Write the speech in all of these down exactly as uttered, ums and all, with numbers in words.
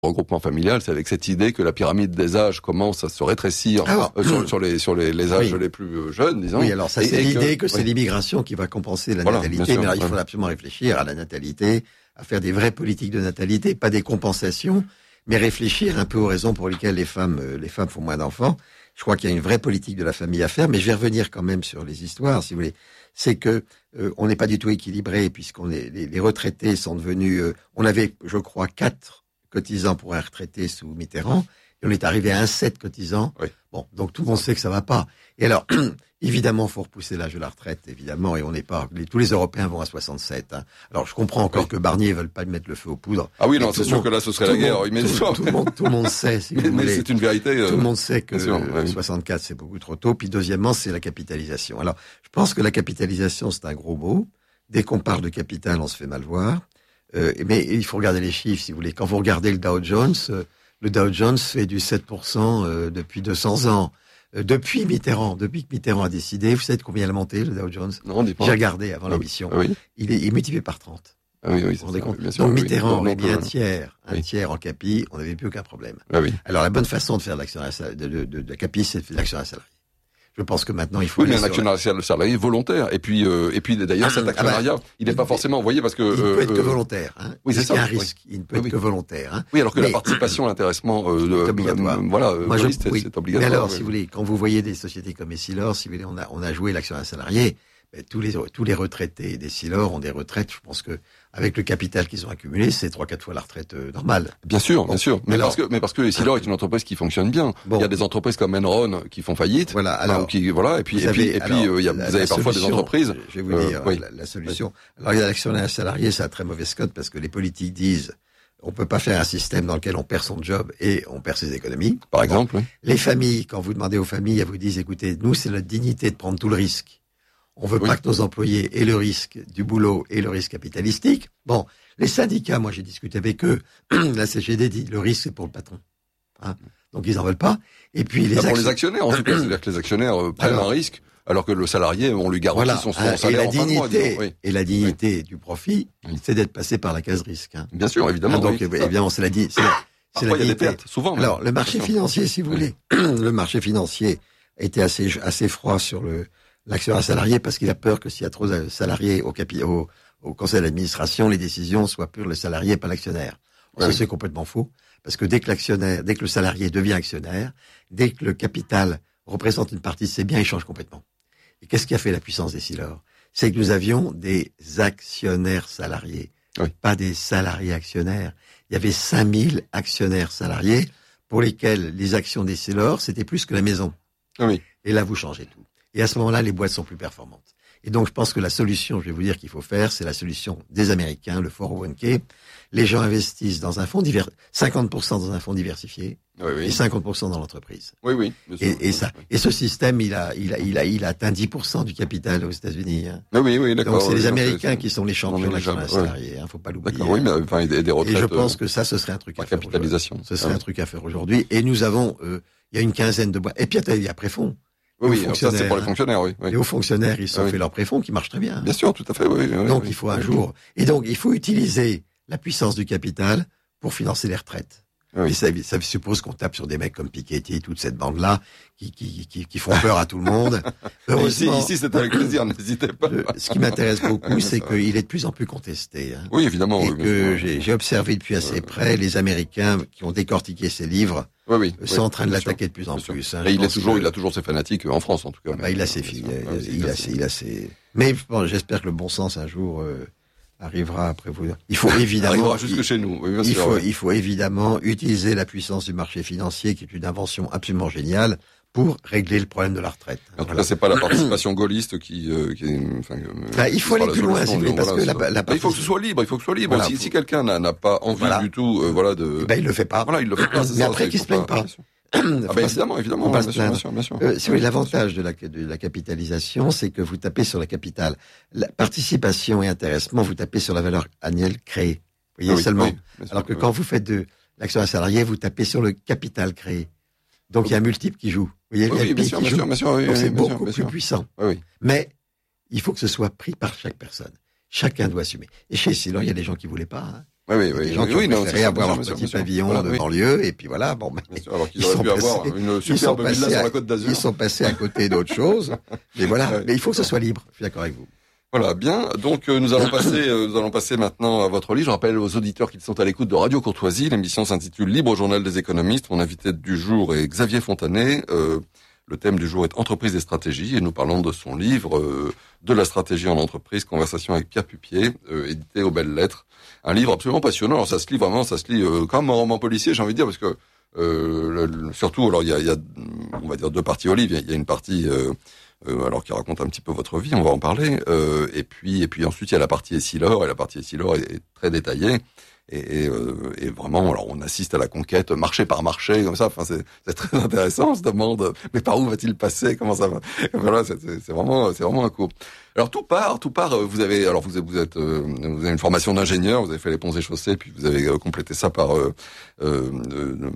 regroupement familial, c'est avec cette idée que la pyramide des âges commence à se rétrécir alors, euh, sur, sur les sur les, les âges oui. les plus jeunes, disons. Oui, alors ça, et, c'est et l'idée que, que c'est oui. l'immigration qui va compenser la Voilà, natalité, bien sûr, mais alors, il ouais. faut absolument réfléchir à la natalité, à faire des vraies politiques de natalité, pas des compensations, mais réfléchir un peu aux raisons pour lesquelles les femmes euh, les femmes font moins d'enfants. Je crois qu'il y a une vraie politique de la famille à faire, mais je vais revenir quand même sur les histoires, si vous voulez. C'est que euh, on n'est pas du tout équilibré, puisqu'on est les, les retraités sont devenus. Euh, on avait, je crois, quatre cotisants pour un retraité sous Mitterrand, et on est arrivé à un sept cotisants. Oui. Bon, donc tout le monde sait que ça va pas. Et alors, évidemment, faut repousser l'âge de la retraite, évidemment, et on n'est pas. Les, tous les Européens vont à soixante-sept. Hein. Alors, je comprends encore oui. que Barnier veulent pas mettre le feu aux poudres. Ah oui, non, Et c'est sûr monde, que là, ce serait la guerre immédiatement. Tout, tout, le monde, tout le monde sait, si mais, vous mais voulez. c'est une vérité. Euh... Tout le monde sait que sûr, euh, oui. soixante-quatre, c'est beaucoup trop tôt. Puis deuxièmement, c'est la capitalisation. Alors, je pense que la capitalisation, c'est un gros mot. Dès qu'on parle de capital, on se fait mal voir. Euh, mais il faut regarder les chiffres, si vous voulez. Quand vous regardez le Dow Jones, euh, le Dow Jones fait du sept pour cent euh, depuis deux cents ans. Euh, depuis Mitterrand, depuis que Mitterrand a décidé, vous savez de combien il a monté, le Dow Jones? Non, dis pas. J'ai regardé avant ah, l'émission. Ah, oui. Il est, il est multiplié par trente. Ah oui, oui, Vous vous rendez ça, compte? bien sûr, Donc oui, Mitterrand oui. aurait mis un Non, tiers, un oui. tiers en capi, on n'avait plus aucun problème. Ah oui. Alors la bonne façon de faire de l'actionnaire de, de, de, de la capi, c'est de faire de l'actionnaire salarié. Je pense que maintenant il faut. Oui, mais aller un sur actionnaire salarié volontaire. Et puis, euh, et puis d'ailleurs, cet Ah, actionnariat, bah, il n'est pas forcément envoyé parce que. Il ne euh, peut être que euh, volontaire. Hein. oui, c'est Il y a ça, un oui. risque. Il ne peut Oui, être oui. que volontaire. Hein. Oui, alors que mais, la participation, l'intéressement, euh, c'est euh, obligatoire. euh, voilà, Moi, je, c'est, oui. c'est obligatoire. Mais alors, oui. si vous voulez, quand vous voyez des sociétés comme Essilor, si vous voulez, on a, on a joué l'actionnaire salarié. Mais tous les tous les retraités d'Essilor ont des retraites. Je pense que avec le capital qu'ils ont accumulé, c'est trois quatre fois la retraite euh, normale. Bien sûr, Bon. bien sûr. Mais Alors, parce que mais parce que Essilor est une entreprise qui fonctionne bien. Bon. Il y a des entreprises comme Enron qui font faillite. Voilà. Alors, enfin, qui voilà. Et puis vous et puis avez- et puis alors, euh, il y a, la- vous avez la parfois des solution, entreprises. Je vais vous euh, dire oui. la, la solution. Alors, il y a l'actionnaire salarié, ça a très mauvaise cote parce que les politiques disent on peut pas faire un système dans lequel on perd son job et on perd ses économies. Par exemple. Oui. Les familles, quand vous demandez aux familles, elles vous disent écoutez, nous c'est notre dignité de prendre tout le risque. On veut Oui. pas que nos employés aient le risque du boulot et le risque capitalistique. Bon, les syndicats, moi j'ai discuté avec eux. La C G D dit le risque c'est pour le patron. Hein, donc ils en veulent pas. Et puis les Bah, pour actions- les actionnaires, en tout cas, c'est-à-dire que les actionnaires euh, prennent Alors, un risque, alors que le salarié, on lui garantit voilà. son, son Hein, et salaire la en fin de mois. dignité disons. Oui. et la dignité du profit, Oui. c'est d'être passé par la case risque. Hein. Bien sûr, évidemment. Hein, donc oui, c'est ça. évidemment, c'est la, di- c'est la, c'est la Parfois, il y a des dignité. pertes, souvent. même. Alors, le marché Bien sûr. financier, si vous Oui. voulez, le marché financier était assez assez froid sur le l'actionnaire salarié parce qu'il a peur que s'il y a trop de salariés au, capi, au, au conseil d'administration, les décisions soient pour le salarié, pas l'actionnaire. Ça, Oui. c'est complètement faux. Parce que dès que l'actionnaire, dès que le salarié devient actionnaire, dès que le capital représente une partie de ses biens, il change complètement. Et qu'est-ce qui a fait la puissance des Silor? C'est que nous avions des actionnaires salariés, Oui. pas des salariés actionnaires. Il y avait cinq mille actionnaires salariés pour lesquels les actions des Silor, c'était plus que la maison. Ah oui. Et là, vous changez tout. Et à ce moment-là, les boîtes sont plus performantes. Et donc, je pense que la solution, je vais vous dire qu'il faut faire, c'est la solution des Américains, le four oh one k. Les gens investissent dans un fonds divers, cinquante pour cent dans un fonds diversifié Oui, oui. et cinquante pour cent dans l'entreprise. Oui, oui. bien sûr. Et, et ça, et ce système, il a, il a, il a, il a atteint dix pour cent du capital aux États-Unis. Hein. Ah oui, oui, d'accord. Donc, c'est oui, les non, Américains c'est- qui sont les champions Non, de mais déjà, l'actionnaire ouais. salarié. Hein, faut pas l'oublier. D'accord, oui, mais enfin, et des, des retraites. Et je pense euh, que ça, ce serait un truc par à faire. capitalisation. aujourd'hui. Ce serait Ah un oui. truc à faire aujourd'hui. Et nous avons, euh, il y a une quinzaine de boîtes. Et puis, il y a préfonds. Oui, aux oui, alors ça, c'est pour les fonctionnaires, fonctionnaires, oui. oui. Les hauts fonctionnaires, ils se sont Ah oui. fait leur préfonds qui marchent très bien. Bien sûr, tout à fait, oui. oui, Donc oui. il faut un jour. Et donc il faut utiliser la puissance du capital pour financer les retraites. Ah oui. Et ça, ça suppose qu'on tape sur des mecs comme Piketty, toute cette bande-là, qui, qui, qui, qui font peur à tout le monde. Mais Ici, Heureusement, ici, c'est avec plaisir, n'hésitez pas. le- ce qui m'intéresse beaucoup, Oui, c'est ça va. qu'il est de plus en plus contesté. Hein. Oui, évidemment. Et oui, bien que sûr. j'ai j'ai observé depuis assez près les Américains qui ont décortiqué ces livres Oui, oui. sont oui, en train de bien l'attaquer sûr, de plus en bien sûr. plus. hein. Et Je il est pense toujours, que- il a toujours ses fanatiques euh, en France, en tout cas. Bah, il a ses filles, Bien sûr. il, Ouais, il a ses, il a ses. Mais bon, j'espère que le bon sens un jour euh, arrivera après vous. Il faut évidemment. arrivera jusque chez nous. Oui, bien Il sûr, faut, ouais. il faut évidemment utiliser la puissance du marché financier, qui est une invention absolument géniale, pour régler le problème de la retraite. En tout Voilà. cas, c'est pas la participation gaulliste qui, euh, qui est, enfin, euh, Enfin, il faut qui sera aller la plus loin, solution, si vous voulez, disons, parce que voilà, la- la ça. Mais il faut que partie- ce soit libre, il faut que ce soit libre. Voilà, si, faut- si quelqu'un n'a, n'a pas envie Voilà. du tout, euh, voilà, de, Eh ben, il le fait pas. voilà, il le fait pas, c'est Mais ça, après, c'est- qu'il il se faut plaigne pas. bien sûr. Ah ben, évidemment, évidemment, Faut pas bien se sûr, bien plaindre. sûr, bien sûr. Euh, si vous voulez, l'avantage de la, de la capitalisation, c'est que vous tapez sur la capitale. La participation et intéressement, vous tapez sur la valeur annuelle créée. Vous voyez Ah oui, seulement. oui, bien sûr, Alors que oui. quand vous faites de l'action à salarié, vous tapez sur le capital créé. Donc il y a un multiple qui joue. Vous voyez, Oui, il y a oui, le bien P sûr, qui bien joue. sûr, bien sûr, oui, Donc oui, c'est bien sûr, beaucoup bien plus sûr. puissant. Oui, oui. Mais il faut que ce soit pris par chaque personne. Chacun doit assumer. Et chez Silor, il y a des gens qui voulaient pas. Hein. Oui, oui, Il y a oui. des gens qui oui, ont non, préféré c'est- avoir bien leur sûr, petit bien sûr. pavillon Voilà, de oui. banlieue, et puis voilà, bon, ben, Bien sûr, alors qu'ils ils auraient sont pu avoir passés- une ils sont superbe villa passés sur à- la Côte d'Azur. Ils sont passés à côté d'autres choses, mais voilà. Ouais. Mais il faut que ce soit libre. Je suis d'accord avec vous. Voilà, bien. Donc euh, nous allons passer, euh, nous allons passer maintenant à votre livre. Je rappelle aux auditeurs qui sont à l'écoute de Radio Courtoisie. L'émission s'intitule Libre Journal des économistes. Mon invité du jour est Xavier Fontanet. Euh, le thème du jour est Entreprise et stratégie, et nous parlons de son livre euh, De la stratégie en entreprise, conversation avec Pierre Pupier, euh, édité aux Belles Lettres. Un livre absolument passionnant. Alors ça se lit vraiment, ça se lit euh, comme un roman policier, j'ai envie de dire, parce que euh, le, le, surtout, alors il y a, il y a, on va dire deux parties au livre. Il y a une partie euh, Euh, alors qui raconte un petit peu votre vie, on va en parler. Euh, et puis, et puis ensuite il y a la partie Essilor, et la partie Essilor est, est très détaillée. Et, et, euh, et vraiment, alors on assiste à la conquête marché par marché, comme ça. Enfin, c'est, c'est très intéressant. On se demande, mais par où va-t-il passer? Comment ça va? Voilà, c'est, c'est vraiment, c'est vraiment un coup. Alors tout part, tout part. Vous avez, alors vous êtes, vous êtes, euh, vous avez une formation d'ingénieur, vous avez fait les ponts et chaussées, puis vous avez euh, complété ça par euh, euh, euh,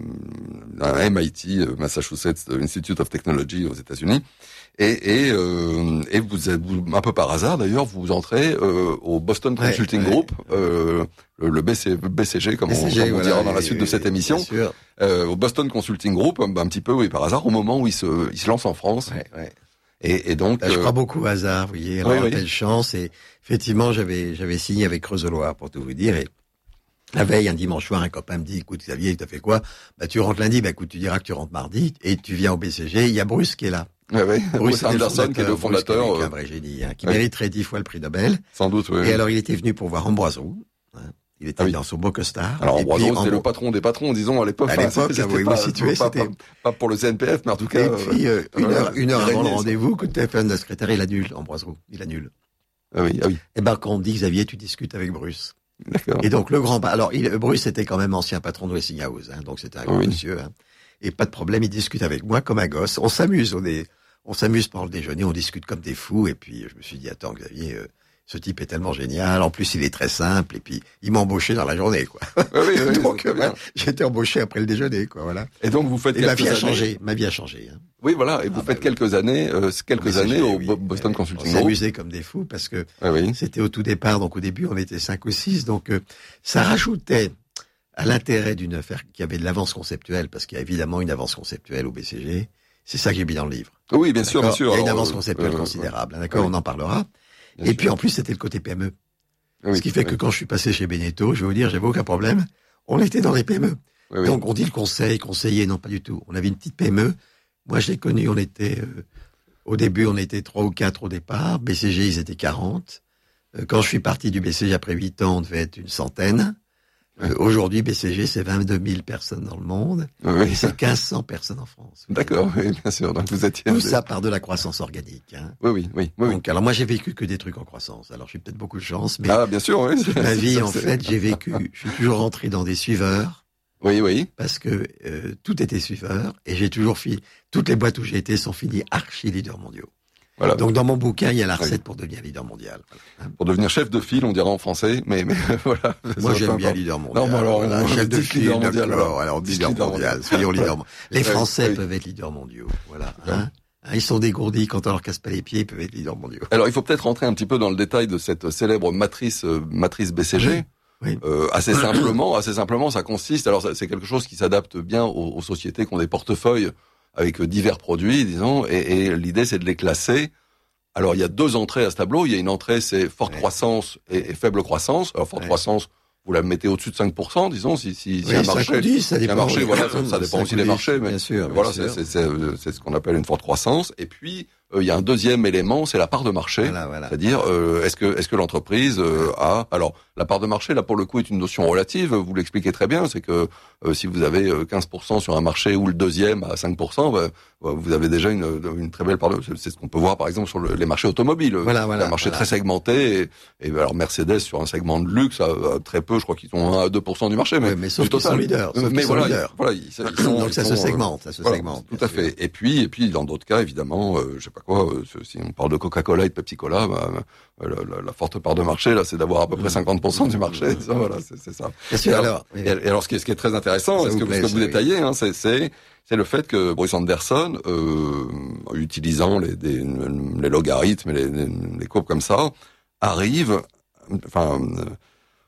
un M I T, Massachusetts Institute of Technology aux États-Unis. Et, et, euh, et vous êtes, vous, un peu par hasard d'ailleurs, vous entrez euh, au Boston Consulting ouais, ouais. Group, euh, le, le B C, B C G, comme B C G, on, on voilà, dira dans la suite et, de cette émission, euh, au Boston Consulting Group, un, un petit peu, oui, par hasard, au moment où il se, il se lance en France. Ouais, ouais. Et, et donc, là, je crois beaucoup au hasard, vous voyez, alors oui, oui. Belle chance. Et effectivement, j'avais, j'avais signé avec Creusot-Loire, pour tout vous dire. Et la veille, un dimanche soir, un copain me dit, écoute, Xavier, tu as fait quoi? Bah, tu rentres lundi, bah, écoute, tu diras que tu rentres mardi, et tu viens au B C G. Il y a Bruce qui est là. Ouais, ouais. Bruce Anderson, qui est le fondateur. Bruce, qui est un vrai génie, hein, qui ouais. mériterait dix fois le prix Nobel. Sans doute, oui. Et alors, il était venu pour voir Ambroiseau. Hein. Il était ah oui. dans son beau costard. Alors, Ambroiseau, c'était Ambro... le patron des patrons, disons, à l'époque. À l'époque, c'était, c'était pas, situé, pas, c'était... Pas, pas pour le C N P F, mais en tout cas... Et puis, euh, une heure, une heure avant le ça. rendez-vous, coup de téléphone de secrétaire, il annule, Ambroiseau. Il annule. Ah oui, ah oui. Et ben, quand on dit, Xavier, tu discutes avec Bruce. D'accord. Et donc, le grand... Alors, il, Bruce était quand même ancien patron de Westinghouse, hein, donc c'était un grand oui. monsieur. Hein. Et pas de problème, il discute avec moi comme un gosse. On s'amuse, on est... On s'amuse pendant le déjeuner, on discute comme des fous, et puis je me suis dit, attends Xavier, euh, ce type est tellement génial, en plus il est très simple, et puis il m'a embauché dans la journée, quoi. Oui, oui, oui, donc euh, ouais, j'ai été embauché après le déjeuner, quoi, voilà. Et donc vous faites et quelques ma vie a années... changé, ma vie a changé. Hein. Oui, voilà, et vous ah, faites bah, quelques oui. années, euh, quelques années au oui, Boston oui, Consulting Group. On s'est amusé comme des fous, parce que ah, oui. c'était au tout départ, donc au début on était cinq ou six, donc euh, ça rajoutait à l'intérêt d'une affaire qui avait de l'avance conceptuelle, parce qu'il y a évidemment une avance conceptuelle au B C G. C'est ça que j'ai mis dans le livre. Oui, bien sûr, bien sûr. Il y a une alors, avance conceptuelle euh, considérable, hein, d'accord, oui. on en parlera. Bien et sûr. Puis en plus, c'était le côté P M E. Oui, Ce qui fait oui. que quand je suis passé chez Beneteau, je vais vous dire, j'avais aucun problème. On était dans les P M E. Oui, oui. Donc on dit le conseil, conseiller, non pas du tout. On avait une petite P M E. Moi, je l'ai connu, on était, euh, au début, on était trois ou quatre au départ. B C G, ils étaient quarante. Euh, quand je suis parti du B C G après huit ans, on devait être une centaine. Euh, aujourd'hui, B C G, c'est vingt-deux mille personnes dans le monde. Oui. Et c'est quinze cents personnes en France. D'accord, oui, bien sûr. Donc vous étiez... Tout ça part de la croissance organique. Hein. Oui, oui, oui. oui Donc, alors moi, j'ai vécu que des trucs en croissance. Alors, j'ai peut-être beaucoup de chance, mais... Ah, bien sûr, oui. Toute ma vie, en fait, j'ai vécu... Je suis toujours rentré dans des suiveurs. Oui, oui. Parce que euh, tout était suiveur. Et j'ai toujours fini... Toutes les boîtes où j'ai été sont finies archi-leaders mondiaux. Voilà. Donc dans mon bouquin, il y a la recette oui. pour devenir leader mondial. Voilà. Pour devenir chef de file, on dira en français, mais, mais voilà. Moi j'aime bien leader mondial. Non, mais alors, voilà, on chef de file, leader mondial. Alors, alors leader mondial, soyons leader mondial. Les Français oui. peuvent être leaders mondiaux, voilà. Hein hein, ils sont dégourdis quand on leur casse pas les pieds, ils peuvent être leaders mondiaux. Alors il faut peut-être rentrer un petit peu dans le détail de cette célèbre matrice euh, matrice B C G. Oui. Oui. Euh, assez simplement, assez simplement, ça consiste. Alors c'est quelque chose qui s'adapte bien aux, aux sociétés qui ont des portefeuilles avec divers produits, disons, et, et l'idée c'est de les classer. Alors, il y a deux entrées à ce tableau. Il y a une entrée, c'est forte ouais. croissance et, et faible croissance. Alors, forte ouais. croissance, vous la mettez au-dessus de cinq pour cent, disons, si, si, si oui, un marché, dix, ça dépend. Un marché, voilà, ça, ça dépend aussi des marchés, mais bien sûr, voilà, bien c'est, c'est, c'est, c'est ce qu'on appelle une forte croissance. Et puis, euh, il y a un deuxième élément, c'est la part de marché. Voilà, voilà. C'est-à-dire, euh, est-ce que, est-ce que l'entreprise euh, a, alors, la part de marché, là, pour le coup, est une notion relative. Vous l'expliquez très bien. C'est que euh, si vous avez quinze pour cent sur un marché ou le deuxième à cinq pour cent, bah, vous avez déjà une, une très belle part de, c'est ce qu'on peut voir, par exemple, sur le, les marchés automobiles. Voilà, voilà. Un marché voilà. très segmenté. Et, et alors, Mercedes, sur un segment de luxe, a, a très peu, je crois qu'ils sont un à deux pour cent du marché. Mais, oui, mais sauf qu'ils sont leaders. Sauf mais qu'ils voilà, sont leaders. Voilà, ils, ils sont, donc ils ça sont, se segmente, ça se voilà, segmente. Tout à fait. Et puis, et puis, dans d'autres cas, évidemment, euh, je sais pas quoi, euh, si on parle de Coca-Cola et de Pepsi-Cola, bah, la, la, la forte part de marché, là, c'est d'avoir à peu près cinquante pour cent du marché. Ça, voilà, c'est, c'est ça. Bien sûr, et alors, alors, oui. et, et alors, ce qui est, ce qui est très intéressant, ce que, plaît, ce que vous oui. détaillez, hein, c'est, c'est, c'est le fait que Bruce Anderson, euh, utilisant les, des, les logarithmes et les, les, les courbes comme ça, arrive, enfin,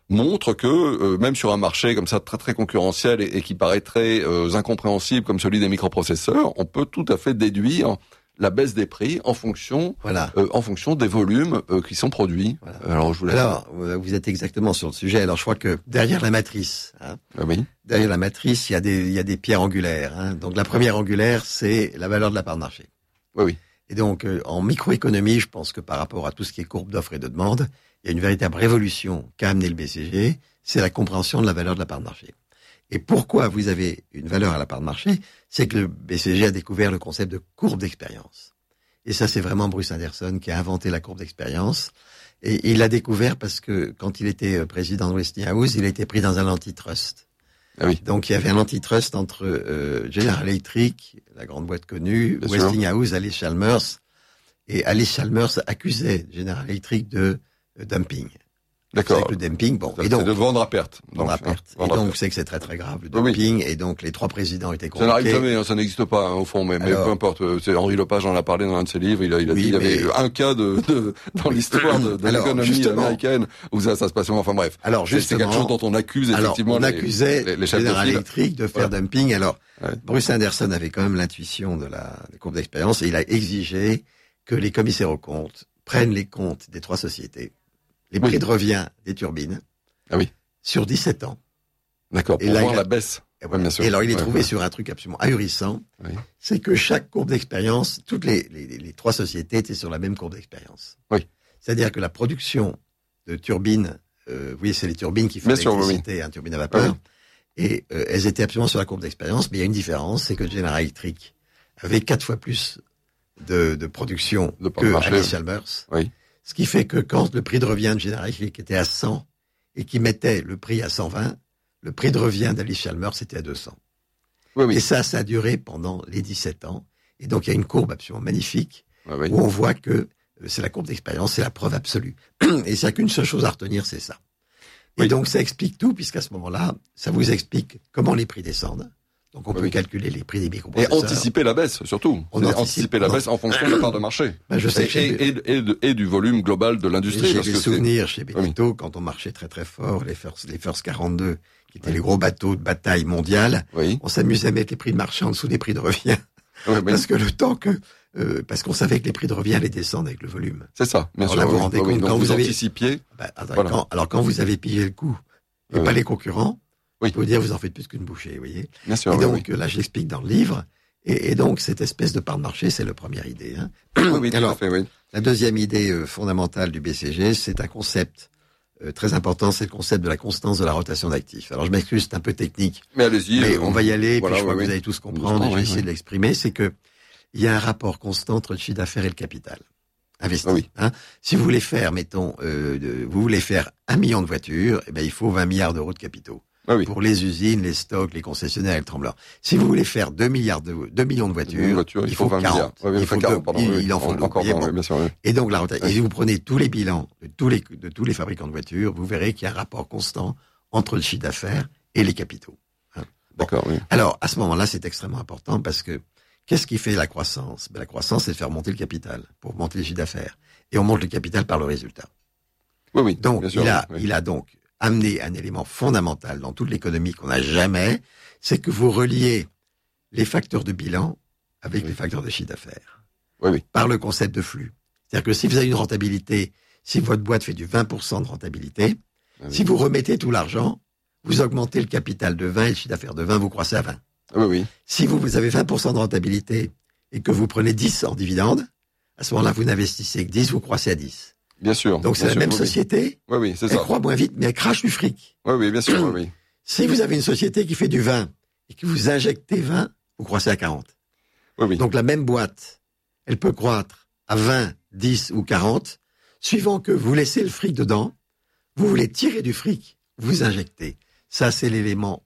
montre que euh, même sur un marché comme ça très très concurrentiel et, et qui paraît très euh, incompréhensible comme celui des microprocesseurs, on peut tout à fait déduire la baisse des prix en fonction, voilà. euh, en fonction des volumes euh, qui sont produits. Voilà. Alors, je vous laisse. Alors, vous êtes exactement sur le sujet. Alors, je crois que derrière la matrice, hein, ah oui. derrière la matrice, il y a des, il y a des pierres angulaires. Hein. Donc, la première angulaire, c'est la valeur de la part de marché. Oui, oui. Et donc, euh, en microéconomie, je pense que par rapport à tout ce qui est courbe d'offres et de demande, il y a une véritable révolution qu'a amené le B C G, c'est la compréhension de la valeur de la part de marché. Et pourquoi vous avez une valeur à la part de marché? C'est que le B C G a découvert le concept de courbe d'expérience. Et ça, c'est vraiment Bruce Anderson qui a inventé la courbe d'expérience. Et il l'a découvert parce que quand il était président de Westinghouse, il a été pris dans un antitrust. Ah oui. Donc il y avait un antitrust entre euh, General Electric, la grande boîte connue, Bien Westinghouse, Alice Chalmers, et Alice Chalmers accusait General Electric de euh, dumping. D'accord. C'est que le dumping, bon, Ça, et donc de vendre à perte. vendre à Donc, perte. hein, Et vendre à donc perte. c'est que c'est très très grave le Oui, dumping. Et donc les trois présidents étaient Ça n'arrive convoqués. jamais, hein, ça n'existe pas hein, au fond, mais, mais Alors, peu importe. C'est Henri Lepage en a parlé dans un de ses livres. Il a, il a Oui, dit qu'il y avait mais- un cas de, de dans l'histoire de, de Alors, l'économie justement. américaine où ça, ça se passe. Enfin bref. Alors C'est- c'est quelque justement, chose dont on accuse alors effectivement on les, accusait les, les chefs de General file. Electric de faire Voilà. dumping. Alors Ouais. Bruce Anderson avait quand même l'intuition de la, de courbe d'expérience et il a exigé que les commissaires aux comptes prennent les comptes des trois sociétés, les Oui. prix de revient des turbines, Ah oui. sur dix-sept ans. D'accord. Et Pour là, voir il a- la baisse. Et, Ouais, voilà. bien sûr. Et alors il est Ouais, trouvé ouais. sur un truc absolument ahurissant, Oui. c'est que chaque courbe d'expérience, toutes les, les, les trois sociétés étaient sur la même courbe d'expérience. Oui. C'est-à-dire que la production de turbines, euh, vous voyez, c'est les turbines qui font Bien sûr, oui, l'électricité, un turbine à vapeur, Oui. et euh, elles étaient absolument sur la courbe d'expérience, mais il y a une différence, c'est que General Electric avait quatre fois plus de, de production De part de que marché, Alice oui. Chalmers, Oui. ce qui fait que quand le prix de revient de General Electric était à cent et qui mettait le prix à cent vingt, le prix de revient d'Alice Chalmers était à deux cents. Oui, oui. Et ça, ça a duré pendant les dix-sept ans. Et donc, il y a une courbe absolument magnifique Ouais, oui. où on voit que euh, c'est la courbe d'expérience, c'est la preuve absolue. Et s'il n'y a qu'une seule chose à retenir, c'est ça. Et Oui. donc, ça explique tout, puisqu'à ce moment-là, ça vous explique comment les prix descendent. Donc, on Oui, peut oui. calculer les prix des Et microprocesseurs. anticiper la baisse, surtout. On C'est anticipe, anticiper la on baisse en fonction de la part de marché. Ben, je sais et, que chez- et, et, et de- et du volume global de Et l'industrie. J'ai parce des que c'est- souvenirs chez Beneteau, quand on marchait très très fort, les First, les First quarante-deux, qui étaient Oui. les gros bateaux de bataille mondiale, Oui. on s'amusait à mettre les prix de marché en dessous des prix de revient. Ouais, oui. Parce que le temps que, euh, parce qu'on savait que les prix de revient allaient descendre avec le volume. C'est ça, bien Alors sûr. là, vous oui, vous rendez oui, oui. compte, Donc quand vous, vous avez- anticipiez. Bah, attends, Voilà. quand- alors quand vous avez pillé le coup, et Oui. pas les concurrents, Oui. je peux vous dire, vous en faites plus qu'une bouchée, vous voyez. Bien sûr. Et oui, donc, là, je l'explique dans le livre. Et, et donc, cette espèce de part de marché, c'est la première idée. Hein. oui. Oui, oui, tout Alors, à fait, oui. la deuxième idée euh, fondamentale du B C G, c'est un concept euh, très important, c'est le concept de la constance de la rotation d'actifs. Alors, je m'excuse, c'est un peu technique, Mais allez-y. mais euh, on va y aller, voilà, puis je crois oui, que vous oui. allez tous comprendre, et je vais Oui, essayer oui. de l'exprimer, c'est que il y a un rapport constant entre le chiffre d'affaires et le capital investi. Ah oui. Hein. Si vous voulez faire, mettons, euh, de- vous voulez faire un million de voitures, eh ben, il faut vingt milliards d'euros de capitaux. Ah oui. Pour les usines, les stocks, les concessionnaires et le tremblant. Si vous voulez faire deux milliards de, deux millions de voitures, Une voiture, il faut vingt quarante. milliards. Ouais, oui, il enfin, faut quarante, deux- pardon, il, oui. il en faut deux. Encore Vous voyez, vingt, bon. oui, bien sûr. Oui. Et donc, la rotation. Ouais. Et si vous prenez tous les bilans de tous les, de tous les fabricants de voitures, vous verrez qu'il y a un rapport constant entre le chiffre d'affaires et les capitaux. Hein. Bon. D'accord, oui. Alors, à ce moment-là, c'est extrêmement important parce que qu'est-ce qui fait la croissance? Ben, la croissance, c'est de faire monter le capital pour monter le chiffre d'affaires. Et on monte le capital par le résultat. Oui, oui. Donc, bien sûr, il a, oui. il a donc amené un élément fondamental dans toute l'économie qu'on n'a jamais, c'est que vous reliez les facteurs de bilan avec Oui. les facteurs de chiffre d'affaires. Oui, oui. Par le concept de flux. C'est-à-dire que si vous avez une rentabilité, si votre boîte fait du vingt pour cent de rentabilité, Ah oui. si vous remettez tout l'argent, vous augmentez le capital de vingt et le chiffre d'affaires de vingt, vous croissez à vingt. Ah oui, oui. Si vous, vous avez vingt pour cent de rentabilité et que vous prenez dix en dividende, à ce moment-là, vous n'investissez que dix, vous croissez à dix. Bien sûr. Donc c'est bien la sûr, même oui, société, Oui, oui, c'est elle ça. croît moins vite, mais elle crache du fric. Oui, oui, bien sûr, oui, oui. Si vous avez une société qui fait du vingt et que vous injectez vingt, vous croissez à quarante. Oui, oui. Donc la même boîte, elle peut croître à vingt, dix ou quarante, suivant que vous laissez le fric dedans, vous voulez tirer du fric, vous injectez. Ça, c'est l'élément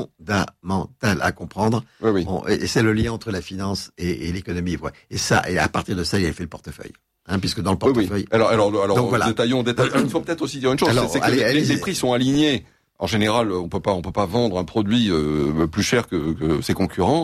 fondamental à comprendre. Oui, oui. On- et c'est le lien entre la finance et, et l'économie. Ouais. Et ça, et à partir de ça, il a fait le portefeuille. Hein, puisque dans le Oui, portefeuille... oui. Alors, alors, alors, Donc, voilà. détaillons, détaillons. Il faut peut-être aussi dire une chose. Alors, c'est c'est que allez, les, allez-y. les prix sont alignés. En général, on peut pas, on peut pas vendre un produit euh, plus cher que, que ses concurrents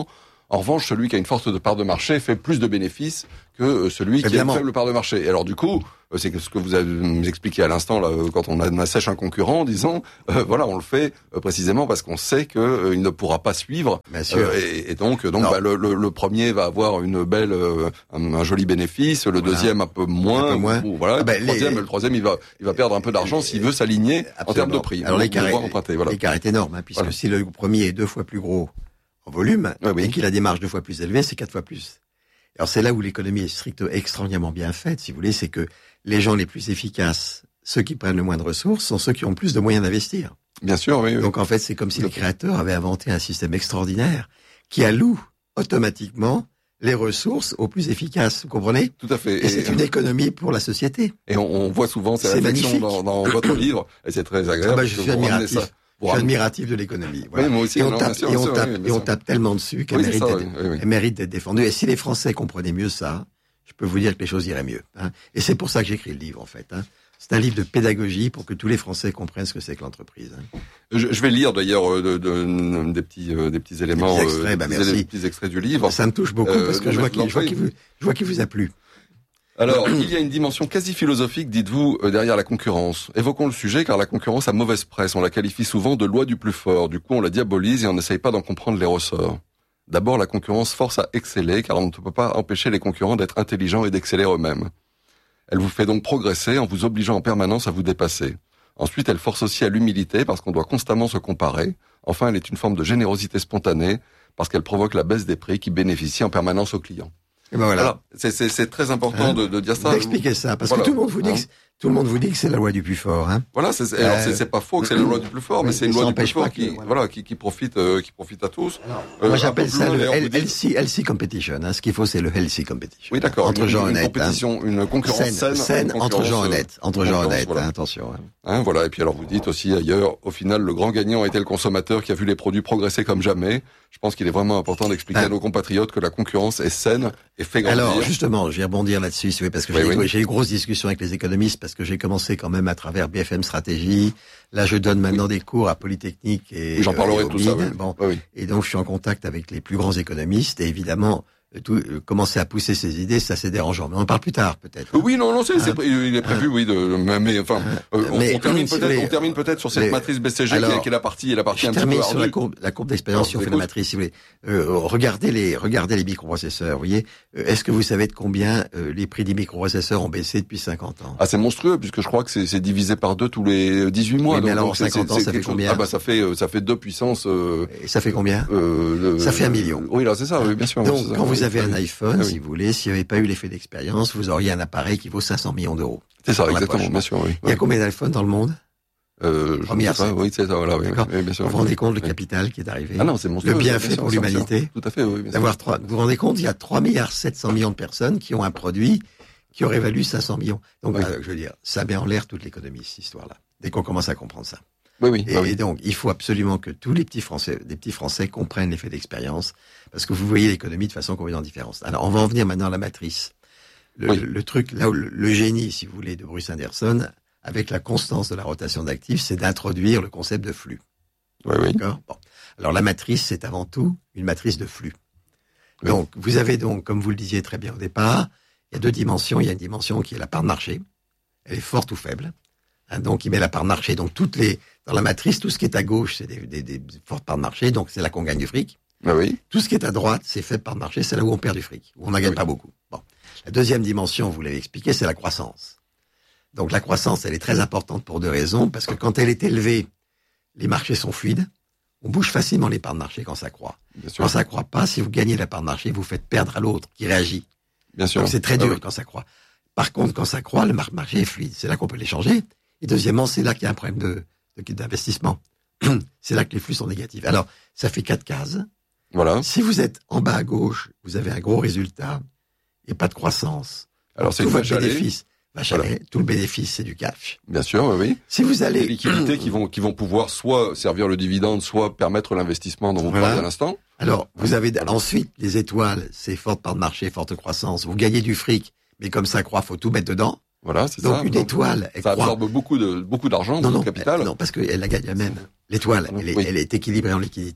En revanche, celui qui a une forte de part de marché fait plus de bénéfices que celui qui Évidemment. a une faible part de marché. Et alors du coup, c'est ce que vous avez nous expliqué à l'instant là, quand on assèche un concurrent, disons, euh, voilà, on le fait euh, précisément parce qu'on sait que euh, il ne pourra pas suivre. Bien sûr. Euh, et, et donc, donc bah, le, le, le premier va avoir une belle, euh, un, un joli bénéfice, le Voilà. deuxième un peu moins. Un peu moins. Ou, voilà. Ah ben, le troisième, les- le troisième, il va, il va perdre un peu d'argent s'il veut s'aligner en termes de prix. Alors Donc, l'écart, devoir est, emprunter, voilà. l'écart est énorme, hein, puisque Voilà. si le premier est deux fois plus gros en volume, Ouais, oui. et qu'il a des marges deux fois plus élevées, c'est quatre fois plus. Alors c'est là où l'économie est strictement, extraordinairement bien faite, si vous voulez, c'est que les gens les plus efficaces, ceux qui prennent le moins de ressources, sont ceux qui ont le plus de moyens d'investir. Bien sûr, oui. oui. Donc en fait, c'est comme si Tout à les fait. créateurs avaient inventé un système extraordinaire qui alloue automatiquement les ressources aux plus efficaces, vous comprenez? Tout à fait. Et c'est une économie pour la société. Et on, on voit souvent ces C'est réflexions magnifique. dans, dans votre livre, et c'est très agréable. Ah bah, parce je que suis vous ramenez admiratif. ça. Vous Je suis ramenez- admiratif de l'économie. Voilà. Oui, moi aussi. Et on non, tape, bien sûr, et bien on sûr, tape, oui, bien et on sûr. tape tellement dessus qu'elle Oui, c'est mérite, ça, d'être, oui, oui, oui. elle mérite d'être défendue. Et si les Français comprenaient mieux ça, je peux vous dire que les choses iraient mieux. Hein. Et c'est pour ça que j'écris le livre, en fait. Hein. C'est un livre de pédagogie pour que tous les Français comprennent ce que c'est que l'entreprise. Hein. Je, je vais lire d'ailleurs euh, de, de, des petits euh, des petits éléments, petits extraits, euh, bah, des, merci. des petits extraits du livre. Ça me touche beaucoup Euh, parce que non, je vois mais qu'il, je vois l'entrée- qu'il vous, je vois qu'il vous a plu. Alors, il y a une dimension quasi philosophique, dites-vous, euh, derrière la concurrence. Évoquons le sujet, car la concurrence a mauvaise presse. On la qualifie souvent de loi du plus fort. Du coup, on la diabolise et on n'essaye pas d'en comprendre les ressorts. D'abord, la concurrence force à exceller, car on ne peut pas empêcher les concurrents d'être intelligents et d'exceller eux-mêmes. Elle vous fait donc progresser en vous obligeant en permanence à vous dépasser. Ensuite, elle force aussi à l'humilité, parce qu'on doit constamment se comparer. Enfin, elle est une forme de générosité spontanée, parce qu'elle provoque la baisse des prix qui bénéficient en permanence aux clients. Et ben voilà. Voilà, c'est, c'est, c'est très important Hein de, de dire ça. D'expliquer ça, parce Voilà. que tout le monde vous dit Hein. que c'est- tout le monde vous dit que c'est la loi du plus fort. Hein. Voilà, c'est, alors Euh, c'est, c'est pas faux que c'est la loi du plus fort, mais oui, c'est une mais loi ça du plus n'empêche fort pas qui, que- voilà. voilà, qui, qui profite, euh, qui profite à tous. Euh, Moi, un j'appelle peu plus ça loin, le d'ailleurs, vous L- dites- healthy, healthy competition. Hein. Ce qu'il faut, c'est le healthy competition. Oui, d'accord. Entre une, gens une honnêtes. compétition, une Hein. concurrence Saine, saine, saine une entre gens concurrence, euh, honnêtes. Entre une gens concurrence, honnêtes. voilà. Hein, attention. Hein. Hein, voilà. Et puis alors vous dites aussi ailleurs, au final, le grand gagnant a été le consommateur qui a vu les produits progresser comme jamais. Je pense qu'il est vraiment important d'expliquer Ah. à nos compatriotes que la concurrence est saine et fait grandir. Alors, justement, je vais rebondir là-dessus, si vous voulez, parce que Oui, j'ai, oui. j'ai eu une grosse discussion avec les économistes, parce que j'ai commencé quand même à travers B F M Stratégie. Là, je donne maintenant des cours à Polytechnique et, Oui, j'en parlerai et de au tout ça. M I D. Oui. Bon. Oui, oui. Et donc, je suis en contact avec les plus grands économistes, et évidemment, euh, tout, euh, commencer à pousser ces idées, ça c'est dérangeant. Mais on en parle plus tard, peut-être. hein. Oui, non, non, c'est, c'est Hein. pré- il est prévu, oui, de, mais, mais, enfin, euh, on, mais, on termine si vous peut-être, voulez, on termine peut-être sur cette les- matrice B C G qui, alors, est, qui est la partie, la partie Je un petit peu termine sur la ardue. courbe, la courbe d'expérience, Alors, si on je fait vous la écoute. matrice, si vous voulez. Euh, regardez les, regardez les microprocesseurs, vous voyez. Euh, est-ce que vous savez de combien euh, les prix des microprocesseurs ont baissé depuis cinquante ans? Ah, c'est monstrueux, puisque je crois que c'est, c'est divisé par deux tous les dix-huit mois. Oui, mais donc, alors, donc, c'est- cinquante c'est- ans, c'est ça fait quelque chose- combien Ah, bah, ça fait, euh, ça fait deux puissances, euh, Et ça fait combien? euh, le- Ça fait un million. Oui, là, c'est ça, oui, bien sûr. Donc, c'est ça, quand oui. vous avez un Oui. iPhone, Ah oui. si vous voulez, s'il n'y avait pas eu l'effet d'expérience, vous auriez un appareil qui vaut cinq cents millions d'euros. C'est ça, dans la exactement, poche. bien sûr, oui. Il y a Oui. combien d'iPhones dans le monde? Euh, je trois milliards sais pas, sept. oui, c'est ça, voilà, oui, D'accord. oui, bien sûr. Vous vous rendez compte le Oui. capital qui est arrivé? Ah non, c'est monstrueux. Le bien bienfait sûr, pour bien sûr. l'humanité? Tout à fait, oui, bien sûr. D'avoir trois, vous vous rendez compte, il y a trois milliards sept cents millions de personnes qui ont un produit qui aurait valu cinq cents millions. Donc, Oui. euh, je veux dire, ça met en l'air toute l'économie, cette histoire-là. Dès qu'on commence à comprendre ça. Oui, oui, Et, bah oui. et donc, il faut absolument que tous les petits Français, des petits Français comprennent l'effet d'expérience, parce que vous voyez l'économie de façon complètement différente. Alors, on va en venir maintenant à la matrice. Le, Oui. le truc, là où le, le génie, si vous voulez, de Bruce Anderson, avec la constance de la rotation d'actifs, c'est d'introduire le concept de flux. Oui, oui. D'accord? Bon. Alors, la matrice, c'est avant tout une matrice de flux. Oui. Donc, vous avez donc, comme vous le disiez très bien au départ, il y a deux dimensions. Il y a une dimension qui est la part de marché. Elle est forte ou faible. Hein, donc, il met la part de marché. Donc, toutes les, dans la matrice, tout ce qui est à gauche, c'est des, des, des fortes parts de marché. Donc, c'est là qu'on gagne du fric. Ah oui. Tout ce qui est à droite, c'est faible part de marché. C'est là où on perd du fric, où on n'en gagne Oui. pas beaucoup. Bon. La deuxième dimension, vous l'avez expliqué, c'est la croissance. Donc, la croissance, elle est très importante pour deux raisons. Parce que quand elle est élevée, les marchés sont fluides. On bouge facilement les parts de marché quand ça croît. Bien sûr. Quand ça croît pas, si vous gagnez la part de marché, vous faites perdre à l'autre qui réagit. Bien sûr. Donc c'est très Ah dur oui. quand ça croît. Par contre, quand ça croît, le mar- marché est fluide. C'est là qu'on peut l'échanger. Et deuxièmement, c'est là qu'il y a un problème de, de- d'investissement. C'est là que les flux sont négatifs. Alors, ça fait quatre cases. Voilà. Si vous êtes en bas à gauche, vous avez un gros résultat et pas de croissance. Alors, c'est tout une votre vache à lait. bénéfice, vache à lait, tout le bénéfice, c'est du cash. Bien sûr, oui, oui. Si vous Des allez, liquidités qui vont, qui vont pouvoir soit servir le dividende, soit permettre l'investissement dont vous Voilà. parliez à l'instant. alors, vous avez ensuite les étoiles, c'est forte part de marché, forte croissance. Vous gagnez du fric, mais comme ça croît, faut tout mettre dedans. Voilà, c'est Donc ça. une Donc, étoile, elle ça croît. absorbe beaucoup de, beaucoup d'argent, Non, beaucoup non, de capital. euh, non, parce qu'elle la gagne elle-même. L'étoile, elle, est- Oui. elle est équilibrée en liquidité.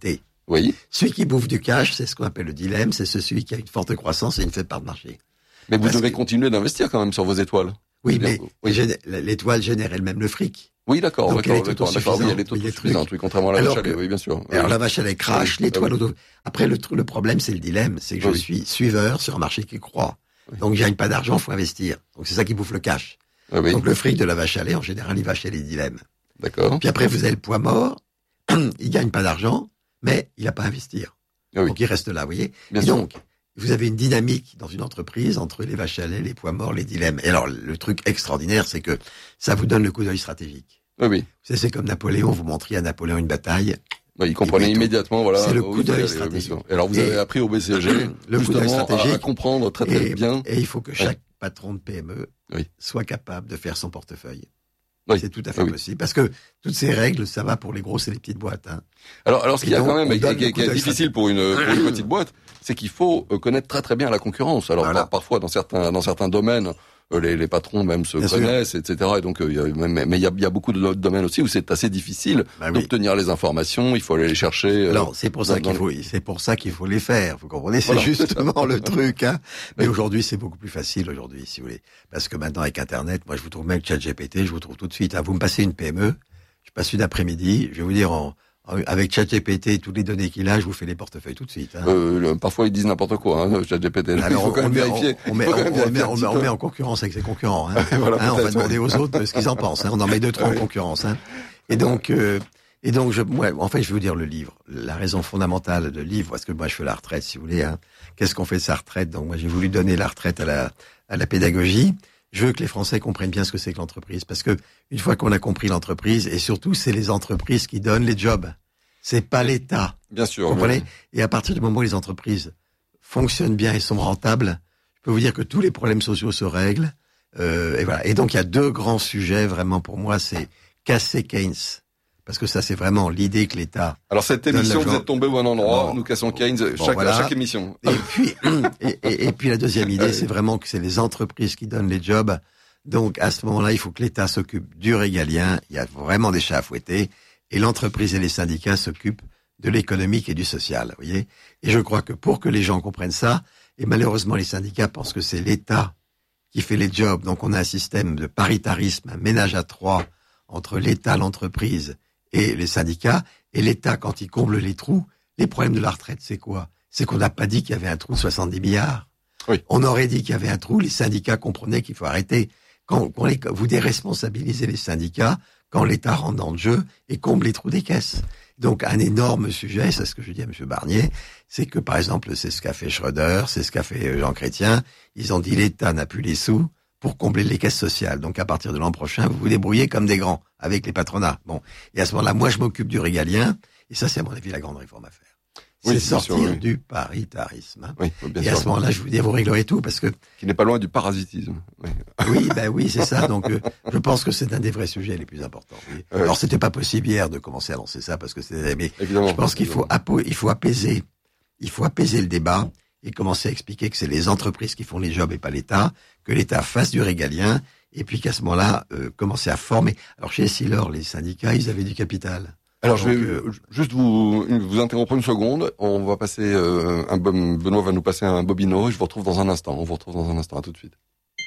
Oui. Celui qui bouffe du cash, c'est ce qu'on appelle le dilemme, c'est celui qui a une forte croissance et une faible part de marché. Mais vous Parce devez que... continuer d'investir quand même sur vos étoiles. Oui, mais oui. l'étoile génère elle-même le fric. Oui, d'accord, donc d'accord, elle est d'accord, d'accord. Oui, elle est autosuffisante, oui, contrairement à la vache à lait, oui, bien sûr. Alors oui. la vache à lait crache, oui. l'étoile oui. auto... Après, le, le problème, c'est le dilemme, c'est que oui. je suis suiveur sur un marché qui croît. Oui. Donc, je gagne pas d'argent, faut investir. Donc, c'est ça qui bouffe le cash. Oui, oui. Donc, le fric de la vache à lait, en général, il va chez les dilemmes. D'accord. Puis après, vous avez le poids mort, il gagne pas d'argent, mais il a pas à investir. Oui. Donc, il reste là, vous voyez. Bien Et sûr. donc, vous avez une dynamique dans une entreprise entre les vaches à lait, les poids morts, les dilemmes. Et alors, le truc extraordinaire, c'est que ça vous donne le coup d'œil stratégique. Oui, oui. C'est, c'est comme Napoléon, vous montriez à Napoléon une bataille. Oui, il comprenait immédiatement, voilà. C'est le coup d'œil stratégique. Et alors, vous et avez appris au B C G, le coup d'œil stratégique, à, à comprendre très très et, bien. Et il faut que chaque oui. patron de P M E oui. soit capable de faire son portefeuille. Oui. C'est tout à fait oui. possible. Parce que toutes ces règles, ça va pour les grosses et les petites boîtes. Hein. Alors, alors, ce qu'il y a donc, quand même, qui, qui, qui est difficile stratégique. pour une, pour une petite boîte, c'est qu'il faut connaître très très bien la concurrence. Alors, voilà. par, parfois, dans certains, dans certains domaines, Les, les patrons même se bien connaissent, sûr. et cetera. Et donc, euh, y a, mais, mais il y a, y a beaucoup de domaines aussi où c'est assez difficile bah d'obtenir oui. les informations. Il faut aller les chercher. Euh, Alors, c'est pour ça dans, qu'il faut, c'est pour ça qu'il faut les faire. Vous comprenez? C'est voilà. justement le truc, hein. Mais oui. aujourd'hui, c'est beaucoup plus facile aujourd'hui, si vous voulez. Parce que maintenant, avec Internet, moi, je vous trouve même ChatGPT, je vous trouve tout de suite. Hein. Vous me passez une P M E, je passe une après-midi, je vais vous dire en, avec ChatGPT, toutes les données qu'il a, je vous fais les portefeuilles tout de suite. Hein. Euh, parfois, ils disent n'importe quoi, hein, ChatGPT. Alors, il faut quand on même met, vérifier. On, on, met, on, on, met, on, met, on met en concurrence avec ses concurrents. Hein. voilà, hein, on va demander aux autres ce qu'ils en pensent. Hein. On en met deux, trois en concurrence. Hein. Et donc, euh, et donc, je, moi, en fait, je vais vous dire le livre. La raison fondamentale de livre, parce que moi, je fais la retraite, si vous voulez. Hein. Qu'est-ce qu'on fait de sa retraite? Donc, moi, j'ai voulu donner la retraite à la, à la pédagogie. Je veux que les Français comprennent bien ce que c'est que l'entreprise, parce que une fois qu'on a compris l'entreprise, et surtout, c'est les entreprises qui donnent les jobs. C'est pas l'État. Bien sûr. Vous comprenez? Et à partir du moment où les entreprises fonctionnent bien et sont rentables, je peux vous dire que tous les problèmes sociaux se règlent. Euh, et voilà. Et donc, il y a deux grands sujets, vraiment, pour moi, c'est casser Keynes. Parce que ça, c'est vraiment l'idée que l'État... Alors, cette émission, vous êtes tombé au bon endroit. Bon, nous cassons Keynes bon, chaque, voilà. à chaque émission. Et puis, et, et, et puis la deuxième idée, c'est vraiment que c'est les entreprises qui donnent les jobs. Donc, à ce moment-là, il faut que l'État s'occupe du régalien. Il y a vraiment des chats à fouetter. Et l'entreprise et les syndicats s'occupent de l'économique et du social, vous voyez. Et je crois que pour que les gens comprennent ça, et malheureusement les syndicats pensent que c'est l'État qui fait les jobs, donc on a un système de paritarisme, un ménage à trois entre l'État, l'entreprise et les syndicats, et l'État, quand il comble les trous, les problèmes de la retraite, c'est quoi? C'est qu'on n'a pas dit qu'il y avait un trou de soixante-dix milliards. Oui. On aurait dit qu'il y avait un trou, les syndicats comprenaient qu'il faut arrêter. Quand, quand les, vous déresponsabilisez les syndicats, quand l'État rentre dans le jeu et comble les trous des caisses. Donc, un énorme sujet, c'est ce que je dis à M. Barnier, c'est que, par exemple, c'est ce qu'a fait Schröder, c'est ce qu'a fait Jean Chrétien. Ils ont dit l'État n'a plus les sous pour combler les caisses sociales. Donc, à partir de l'an prochain, vous vous débrouillez comme des grands, avec les patronats. Bon. Et à ce moment-là, moi, je m'occupe du régalien. Et ça, c'est à mon avis la grande réforme à faire. C'est oui, sortir sûr, oui. du paritarisme. Hein. Oui, bien et sûr. à ce moment-là, je vous dis, vous réglerez tout, parce que... Qui n'est pas loin du parasitisme. Oui, oui, ben oui, c'est ça. Donc, euh, je pense que c'est un des vrais sujets les plus importants. Oui. Oui. Alors, c'était pas possible hier de commencer à lancer ça, parce que c'était... Mais évidemment, je pense qu'il faut, apo... il faut apaiser, il faut apaiser le débat et commencer à expliquer que c'est les entreprises qui font les jobs et pas l'État, que l'État fasse du régalien, et puis qu'à ce moment-là, euh, commencer à former. Alors, chez Essilor, les syndicats, ils avaient du capital. Alors, Donc, je vais euh, juste vous, vous interrompre une seconde. On va passer, euh, un bon, Benoît va nous passer un bobino et je vous retrouve dans un instant. On vous retrouve dans un instant. À tout de suite.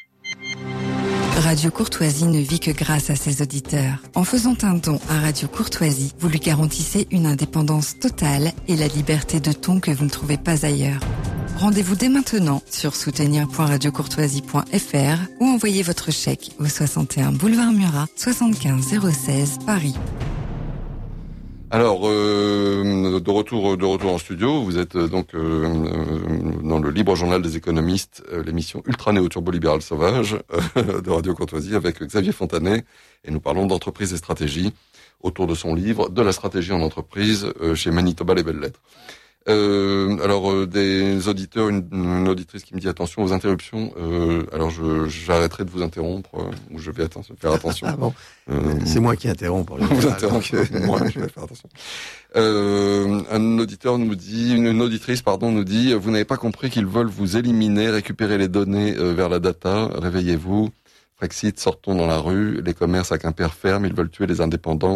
Radio Courtoisie ne vit que grâce à ses auditeurs. En faisant un don à Radio Courtoisie, vous lui garantissez une indépendance totale et la liberté de ton que vous ne trouvez pas ailleurs. Rendez-vous dès maintenant sur soutenir point radio courtoisie point f r ou envoyez votre chèque au soixante et un boulevard Murat, soixante-quinze zéro seize, Paris. Alors, euh, de retour, de retour en studio, vous êtes euh, donc euh, euh, dans le Libre Journal des économistes, euh, l'émission Ultra Néo Turbo Libéral Sauvage euh, de Radio Courtoisie avec Xavier Fontanet, et nous parlons d'entreprise et stratégie autour de son livre De la stratégie en entreprise euh, chez Manitoba Les Belles Lettres. Euh, alors euh, des auditeurs, une, une auditrice qui me dit attention aux interruptions. Euh, alors je j'arrêterai de vous interrompre euh, ou je vais atten- faire attention. Ah bon, euh, c'est moi qui interromps. Vous interrompez, moi je vais faire attention. Euh, un auditeur nous dit, une, une auditrice pardon nous dit, vous n'avez pas compris qu'ils veulent vous éliminer, récupérer les données euh, vers la data. Réveillez-vous. Frexit, sortons dans la rue. Les commerces à Quimper ferment. Ils veulent tuer les indépendants.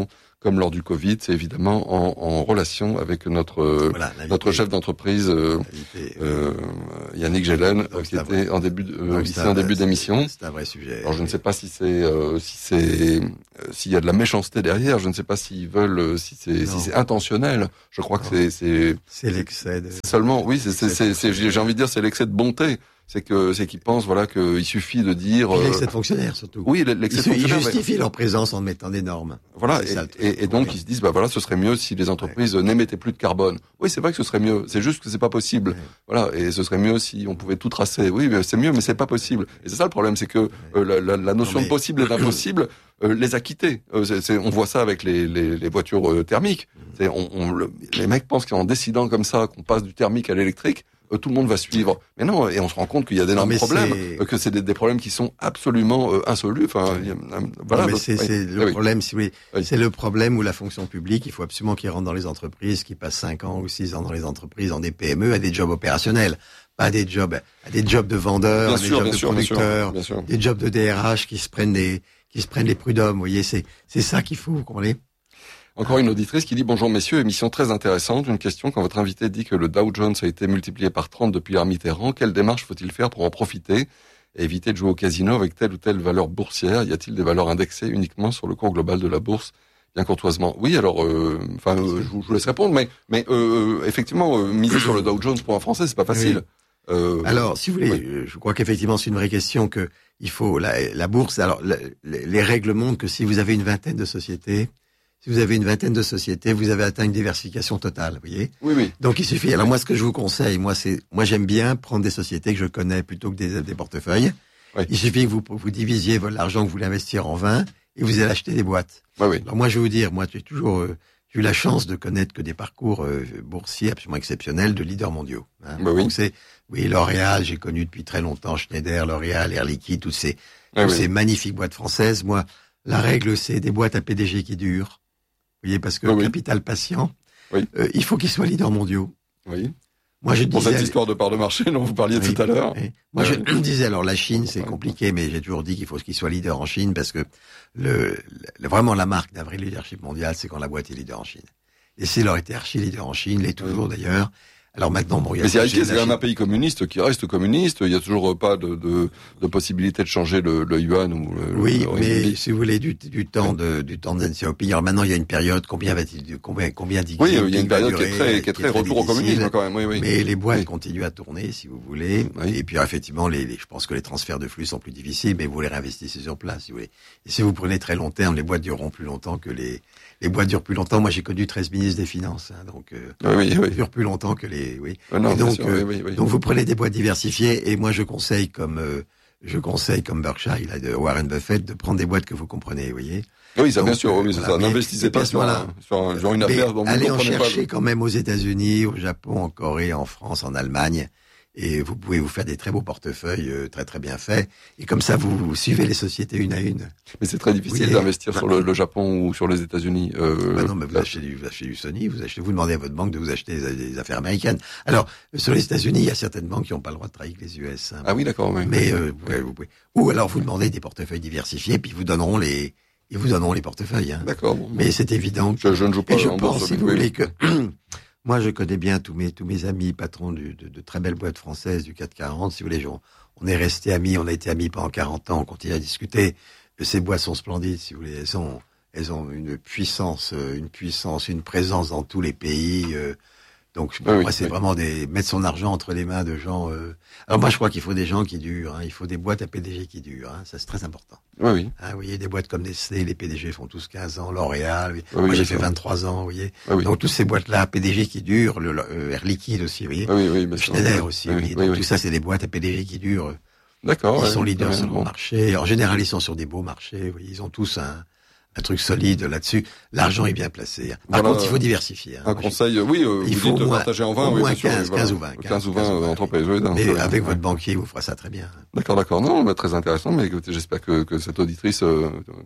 comme lors du Covid, c'est évidemment en, en relation avec notre euh, voilà, notre chef d'entreprise euh, euh, Yannick Gélène, qui était vrai. en début de, euh, ici en début d'émission. C'est un vrai sujet. Alors je ne sais pas si c'est euh, si c'est euh, s'il y a de la méchanceté derrière. Je ne sais pas s'ils veulent euh, si c'est non. si c'est intentionnel. Je crois non. que c'est c'est c'est l'excès. De... C'est seulement oui c'est c'est, c'est, c'est j'ai envie de dire c'est l'excès de bonté. C'est que c'est qu'ils pensent voilà qu'il suffit de dire euh... l'excès de fonctionnaires surtout. Oui, l'excès de fonctionnaires. Ils justifient mais... leur présence en mettant des normes. Voilà et, et, et donc ils se disent bah voilà ce serait mieux si les entreprises ouais. n'émettaient plus de carbone. Oui, c'est vrai que ce serait mieux. C'est juste que c'est pas possible. Ouais. Voilà et ce serait mieux si on pouvait tout tracer. Oui, mais c'est mieux, mais c'est pas possible. Et c'est ça le problème, c'est que euh, la, la, la notion non, mais... de possible et d'impossible euh, les a quittés. Euh, c'est, c'est, on voit ça avec les, les, les voitures euh, thermiques. C'est, on, on, le, les mecs pensent qu'en décidant comme ça qu'on passe du thermique à l'électrique, Euh, tout le monde va suivre. Mais non, et on se rend compte qu'il y a d'énormes problèmes, euh, que c'est des, des problèmes qui sont absolument euh, insolubles. Enfin, y a, euh, voilà. Non, mais c'est, oui. c'est le oui. problème, si vous voulez. Oui. C'est le problème où la fonction publique, il faut absolument qu'ils rentrent dans les entreprises, qu'ils passent cinq ans ou six ans dans les entreprises, dans des P M E, à des jobs opérationnels, pas à des jobs, à des jobs de vendeurs, à des sûr, jobs de sûr, producteurs, bien sûr, bien sûr. Des jobs de D R H qui se prennent des, qui se prennent les prud'hommes. Vous voyez, c'est, c'est ça qu'il faut, vous comprenez? Encore une auditrice qui dit « Bonjour messieurs, émission très intéressante. Une question, quand votre invité dit que le Dow Jones a été multiplié par trente depuis l'ère Mitterrand, quelle démarche faut-il faire pour en profiter et éviter de jouer au casino avec telle ou telle valeur boursière? Y a-t-il des valeurs indexées uniquement sur le cours global de la bourse ?» Bien courtoisement. Oui, alors, enfin, euh, euh, je, je vous laisse répondre, mais, mais euh, effectivement, euh, miser sur le Dow Jones pour un Français, c'est pas facile. Oui. Euh, alors, si vous voulez, oui. je crois qu'effectivement, c'est une vraie question que il faut la, la bourse. Alors, la, les règles montrent que si vous avez une vingtaine de sociétés, si vous avez une vingtaine de sociétés, vous avez atteint une diversification totale, vous voyez. Oui, oui. Donc il suffit. Alors moi, ce que je vous conseille, moi, c'est, moi, j'aime bien prendre des sociétés que je connais plutôt que des, des portefeuilles. Oui. Il suffit que vous vous divisiez l'argent que vous voulez investir en vingt et vous allez acheter des boîtes. Oui, oui. Alors moi, je vais vous dire, moi, j'ai toujours euh, j'ai eu la chance de connaître que des parcours euh, boursiers absolument exceptionnels de leaders mondiaux. Hein. Bah oui. Donc c'est, oui, L'Oréal, j'ai connu depuis très longtemps Schneider, L'Oréal, Air Liquide, tous ces, oui, tous oui. ces magnifiques boîtes françaises. Moi, la règle, c'est des boîtes à P D G qui durent. Vous voyez, parce que oui, capital patient, oui. euh, il faut qu'ils soient leaders mondiaux. Oui. Moi, je Pour disais, cette histoire de part de marché dont vous parliez oui, tout à l'heure. Oui. Moi, je euh, disais, alors la Chine, c'est compliqué, mais j'ai toujours dit qu'il faut qu'ils soient leaders en Chine, parce que le, le vraiment la marque d'un vrai leadership mondial, c'est quand la boîte est leader en Chine. Et c'est leur été archi leader en Chine, l'est toujours oui. d'ailleurs. Alors maintenant, bon, il y a mais c'est, c'est quand même un pays communiste qui reste communiste. Il y a toujours pas de, de, de possibilité de changer le, le yuan ou le. Oui, le mais si vous voulez du, du temps de du temps de Deng Xiaoping. Alors maintenant, il y a une période. Combien va-t-il combien combien d'Xi Oui, il y a une période qui est très qui est très, très retour difficile. Au communisme quand même. Oui, oui. Mais les boîtes oui. continuent à tourner, si vous voulez. Oui. Et puis effectivement, les, les je pense que les transferts de flux sont plus difficiles, mais vous les réinvestissez sur place, si vous voulez. Et si vous prenez très long terme, les boîtes dureront plus longtemps que les les boîtes durent plus longtemps. Moi, j'ai connu treize ministres des Finances, hein, donc euh, oui, oui, oui. durent plus longtemps que les oui. Ah non, donc, sûr, euh, oui, oui, oui. donc vous prenez des boîtes diversifiées et moi je conseille comme euh, je conseille comme Berkshire, il a de Warren Buffett de prendre des boîtes que vous comprenez, vous voyez. Oui, ça donc, bien sûr, oui, c'est voilà, ça. N'investissez pas sur, voilà. un, sur, un, sur une affaire dont vous allez ne en comprenez chercher pas. quand même aux États-Unis, au Japon, en Corée, en France, en Allemagne. Et vous pouvez vous faire des très beaux portefeuilles euh, très très bien faits. Et comme ça, vous, vous suivez les sociétés une à une. Mais c'est très difficile oui, d'investir bah, sur le, le Japon ou sur les États-Unis. Euh, bah non, mais vous achetez, du, vous achetez du Sony, vous achetez, vous demandez à votre banque de vous acheter des, des affaires américaines. Alors, sur les États-Unis, il y a certaines banques qui n'ont pas le droit de travailler avec les U S. Hein. Ah oui, d'accord. Oui. Mais euh, vous, pouvez, vous pouvez. Ou alors vous demandez des portefeuilles diversifiés, puis ils vous donneront les, ils vous donneront les portefeuilles. Hein. D'accord. Bon, mais c'est évident. Que, je, je ne joue pas. Et je en pense, bourse, si vous voulez, que moi, je connais bien tous mes tous mes amis patrons du, de, de très belles boîtes françaises du CAC quarante. Si vous voulez, on, on est restés amis, on a été amis pendant quarante ans, on continue à discuter. Ces boîtes sont splendides, si vous voulez. Elles ont elles ont une puissance, une puissance, une présence dans tous les pays. Euh, donc pour oui, moi, c'est oui. vraiment des mettre son argent entre les mains de gens. Euh... Alors moi, je crois qu'il faut des gens qui durent. Hein. Il faut des boîtes à P D G qui durent. Hein. Ça, c'est très important. Oui, oui. Hein, vous voyez, des boîtes comme Nestlé, les P D G font tous quinze ans. L'Oréal, oui. Oui, moi oui, j'ai fait fait vingt-trois ans. Vous voyez. Oui, oui. Donc toutes ces boîtes-là, P D G qui durent, le, le euh, Air Liquide aussi, vous voyez. Oui, oui, bien Schneider sûr. aussi. Oui, Oui. oui, Donc oui. tout ça, c'est des boîtes à P D G qui durent. D'accord. Ils ouais, sont leaders sur bon. le marché. En général, ils sont sur des beaux marchés. Oui. Ils ont tous un un truc solide là-dessus. L'argent est bien placé. Par voilà, contre, il faut diversifier. Hein. Un conseil, oui, euh, il vous faut dites moins, partager en vingt, au oui, moins bien sûr, quinze, voilà. quinze ou vingt. quinze ou vingt entreprises, oui. Mais donc, avec ouais. votre banquier, vous fera ça très bien. D'accord, d'accord. Non, mais très intéressant, mais écoutez, j'espère que, que cette auditrice, euh,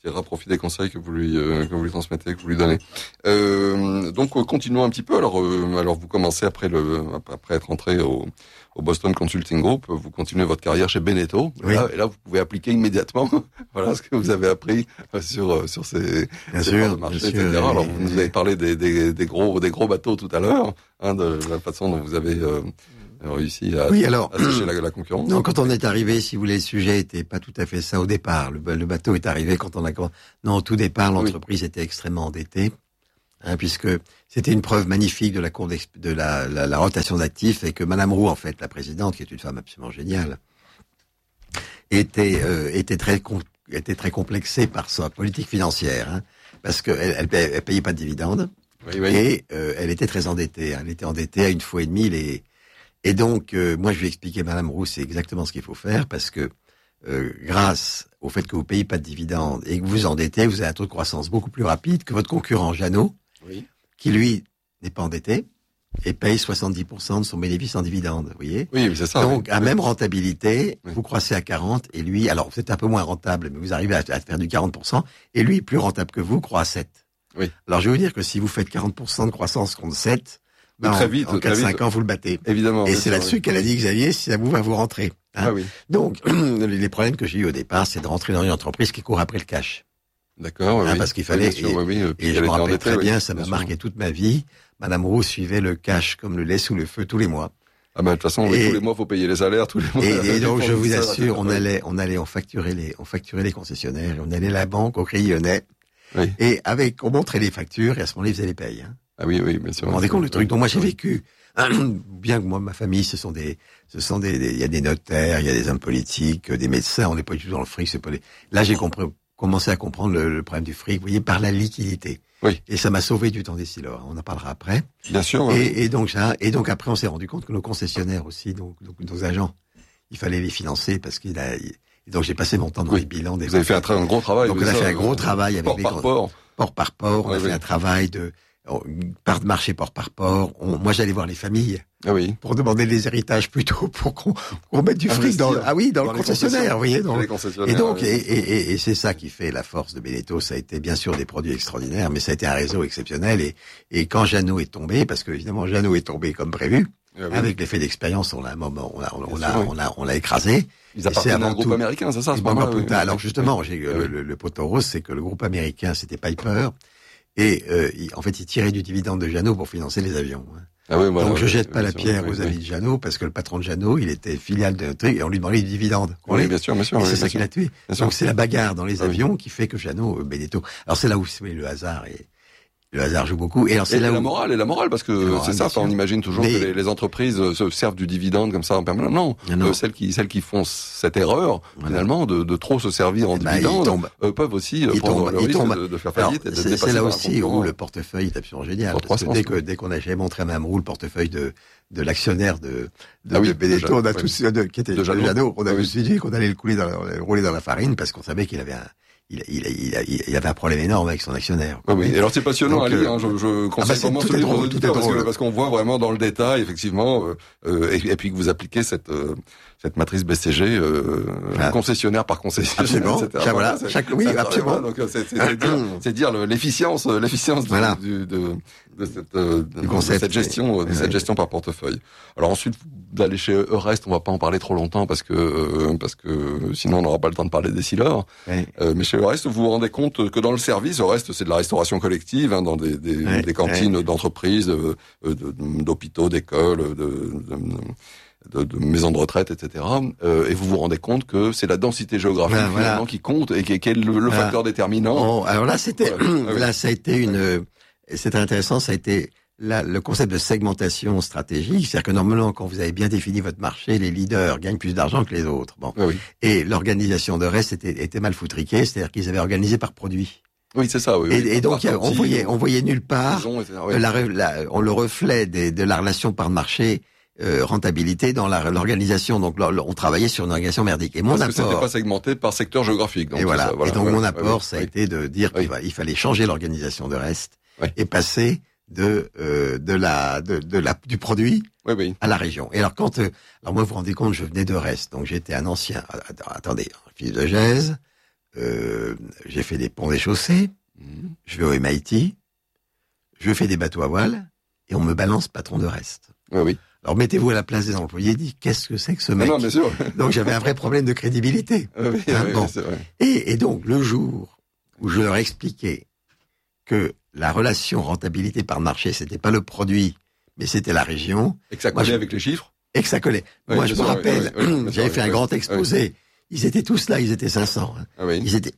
tirera profit des conseils que vous lui euh, que vous lui transmettez, que vous lui donnez. Euh, donc euh, continuons un petit peu. Alors euh, alors vous commencez après le après être entré au au Boston Consulting Group, vous continuez votre carrière chez Beneteau. Oui. Et, là, et là, vous pouvez appliquer immédiatement, voilà ce que vous avez appris sur sur ces, bien ces sûr, parts de marché, bien et cetera. sûr. Alors vous nous avez parlé des, des des gros des gros bateaux tout à l'heure, hein, de la façon dont vous avez euh, réussi à, oui, alors, à sécher la, la concurrence. Non, quand on est arrivé, si vous voulez, le sujet était pas tout à fait ça au départ. Le, le bateau est arrivé quand on a... Non, au tout départ, l'entreprise oui. était extrêmement endettée, hein, puisque c'était une preuve magnifique de la cour de la, la, la rotation d'actifs, et que Madame Roux, en fait, la présidente, qui est une femme absolument géniale, était euh, était très était très complexée par sa politique financière, hein, parce qu'elle elle, elle payait pas de dividendes, oui, oui. et euh, elle était très endettée. Hein, elle était endettée à une fois et demie les... Et donc, euh, moi, je vais expliquer, Madame Roux, c'est exactement ce qu'il faut faire, parce que euh, grâce au fait que vous payez pas de dividendes et que vous vous endettez, vous avez un taux de croissance beaucoup plus rapide que votre concurrent Jeannot, oui. qui lui n'est pas endetté et paye soixante-dix pour cent de son bénéfice en dividendes, vous voyez. Oui, c'est ça. Donc, oui. à même rentabilité, oui. vous croissez à quarante et lui, alors c'est un peu moins rentable, mais vous arrivez à, à faire du quarante pour cent et lui, plus rentable que vous, croît à sept. Oui. Alors, je vais vous dire que si vous faites quarante pour cent de croissance contre sept, ben très en, vite, en quatre cinq ans, vous le battez. Évidemment. Et c'est là-dessus oui. qu'elle a dit, Xavier, si ça vous va, vous rentrer. Hein. Ah oui. Donc, les problèmes que j'ai eu au départ, c'est de rentrer dans une entreprise qui court après le cash. D'accord, oui. Hein, parce qu'il fallait, sûr, et, oui, oui, et je me rappelle très bien, oui, ça m'a bien marqué sûr. toute ma vie. Madame Roux suivait le cash comme le lait sous le feu tous les mois. Ah ben, de toute façon, oui, tous les mois, faut payer les salaires, tous les mois. Et, et donc, je vous assure, on allait, on allait, on facturait les, on facturait les concessionnaires, on allait à la banque, au Crédit Lyonnais. Oui. Et avec, on montrait les factures, et à ce moment-là, ils faisaient les payes. Hein. Ah oui, oui, bien sûr. Vous vous rendez compte le truc dont moi j'ai vécu? Bien que moi, ma famille, ce sont des, ce sont des, il y a des notaires, il y a des hommes politiques, des médecins, on n'est pas du tout dans le fric, c'est pas les... Là, j'ai compris, commencé à comprendre le, le problème du fric, vous voyez, par la liquidité. Oui. Et ça m'a sauvé du temps des silos. On en parlera après. Bien sûr. Et, oui. et donc, ça, et donc après, on s'est rendu compte que nos concessionnaires aussi, donc, donc nos agents, il fallait les financer parce qu'il a, et donc j'ai passé mon temps dans oui. les bilans des. Vous avez fait un, un gros travail. Donc on a ça, fait un gros travail avec port les par port. Port par port. On oui, a oui. fait un travail de part de marché port par port. On, moi, j'allais voir les familles. Ah oui. Pour demander des héritages plutôt, pour qu'on, qu'on mette du fric dans, ah oui, dans, dans le concessionnaire, vous voyez. Dans, les concessionnaires, et donc, oui. et, et, et c'est ça qui fait la force de Beneteau. Ça a été bien sûr des produits extraordinaires, mais ça a été un réseau exceptionnel. Et, et quand Jeannot est tombé, parce que évidemment Jeannot est tombé comme prévu, ah oui. avec l'effet d'expérience, on l'a, on l'a, on l'a, on l'a, on l'a, on l'a écrasé. Ils appartiennent à un groupe tout, américain, c'est ça, c'est pas mal. Oui. Alors justement, j'ai, ah oui. le, le poteau rose, c'est que le groupe américain, c'était Piper. Et euh, il, en fait, il tirait du dividende de Jeannot pour financer les avions. Hein. Ah oui, voilà, donc je jette oui, pas la sûr, pierre oui, aux oui. amis de Jeannot, parce que le patron de Jeannot, il était filiale de truc et on lui demandait du dividende. Oui, bien sûr, bien sûr. Et oui, c'est ça qui l'a tué. Bien donc sûr. c'est la bagarre dans les ah, avions oui. qui fait que Jeannot, euh, Beneteau. Alors c'est là où oui, le hasard est. Le hasard joue beaucoup. Et alors c'est et là la où... morale, et la morale, parce que morale, c'est ça. On imagine toujours mais... que les, les entreprises se servent du dividende comme ça en permanence. Non, non. Euh, celles qui celles qui font cette erreur voilà. finalement de, de trop se servir en bah, dividende euh, peuvent aussi ils prendre tombent, le risque tombent. de, de faire faillite. Alors, et de c'est, c'est là aussi où le portefeuille est absolument génial. Parce que dès que dès qu'on a j'ai montré à Mme Roux le portefeuille de de l'actionnaire de de, ah oui, de Beneteau, on a tous de, qui était de Jeannot, on a vu dit qu'on allait le couler dans le rouler dans la farine parce qu'on savait qu'il avait un Il, il, il, il avait un problème énorme avec son actionnaire. Oui, oui. Et alors c'est passionnant donc, à lire. Hein, je, je conseille ah bah vraiment tout est drôle, tout est drôle. parce, que, parce qu'on voit vraiment dans le détail, effectivement, euh, euh, et, et puis que vous appliquez cette euh, cette matrice B C G euh, ah. concessionnaire par concessionnaire, absolument. et cetera. Chaque, voilà, c'est, chaque, oui, ça, absolument. Donc c'est, c'est, c'est, dire, c'est dire l'efficience, l'efficience voilà. du, de, de cette euh, du concept, de cette gestion, de oui. cette gestion par portefeuille. Alors ensuite d'aller chez Eurest, on va pas en parler trop longtemps parce que euh, parce que sinon on n'aura pas le temps de parler des sealers. Oui. Euh, mais chez Eurest, vous vous rendez compte que dans le service, Eurest, c'est de la restauration collective, hein, dans des, des, oui. des cantines oui. d'entreprises, de, de, d'hôpitaux, d'écoles, de, de, de, de maisons de retraite, et cetera. Euh, et vous vous rendez compte que c'est la densité géographique voilà, finalement voilà. qui compte et qui, qui est le, le voilà. facteur déterminant. Oh, alors là, c'était voilà. là, ça a été une, c'était intéressant, ça a été là, le concept de segmentation stratégique, c'est-à-dire que normalement, quand vous avez bien défini votre marché, les leaders gagnent plus d'argent que les autres. Bon. Oui, oui. Et l'organisation de reste était, était mal foutriquée, c'est-à-dire qu'ils avaient organisé par produit. Oui, c'est ça. Oui, et, oui. et donc, on voyait, on voyait nulle part maison, oui. la, la, on le reflet des, de la relation par marché. Euh, rentabilité dans la, l'organisation. Donc, on travaillait sur une organisation merdique. Et mon Parce apport. que c'était pas segmenté par secteur géographique. Donc et voilà. Ça, voilà. Et donc, voilà. mon apport, oui, ça a oui. été de dire oui. qu'il fallait changer l'organisation de reste oui. et passer de, euh, de la, de, de la, du produit oui, oui. à la région. Et alors, quand, euh, alors moi, vous vous rendez compte, je venais de reste. Donc, j'étais un ancien, attendez, fils de Gèze, euh, j'ai fait des ponts des chaussées, mmh. je vais au M I T, je fais des bateaux à voile, et on me balance patron de reste. Oui, oui. Alors mettez-vous à la place des employés, dites qu'est-ce que c'est que ce mec? Non, non, bien sûr. Donc j'avais un vrai problème de crédibilité. Oui, hein, oui, bon. c'est vrai. Et, et donc le jour où je leur expliquais que la relation rentabilité par marché, c'était pas le produit, mais c'était la région. Et que ça collait je... avec les chiffres. Et que ça collait. Oui, Moi je me sûr, rappelle, oui, oui, oui, j'avais sûr, fait un oui, grand oui, exposé. Oui. Ils étaient tous là, ils étaient cinq cents. Hein. Ah oui. Ils étaient.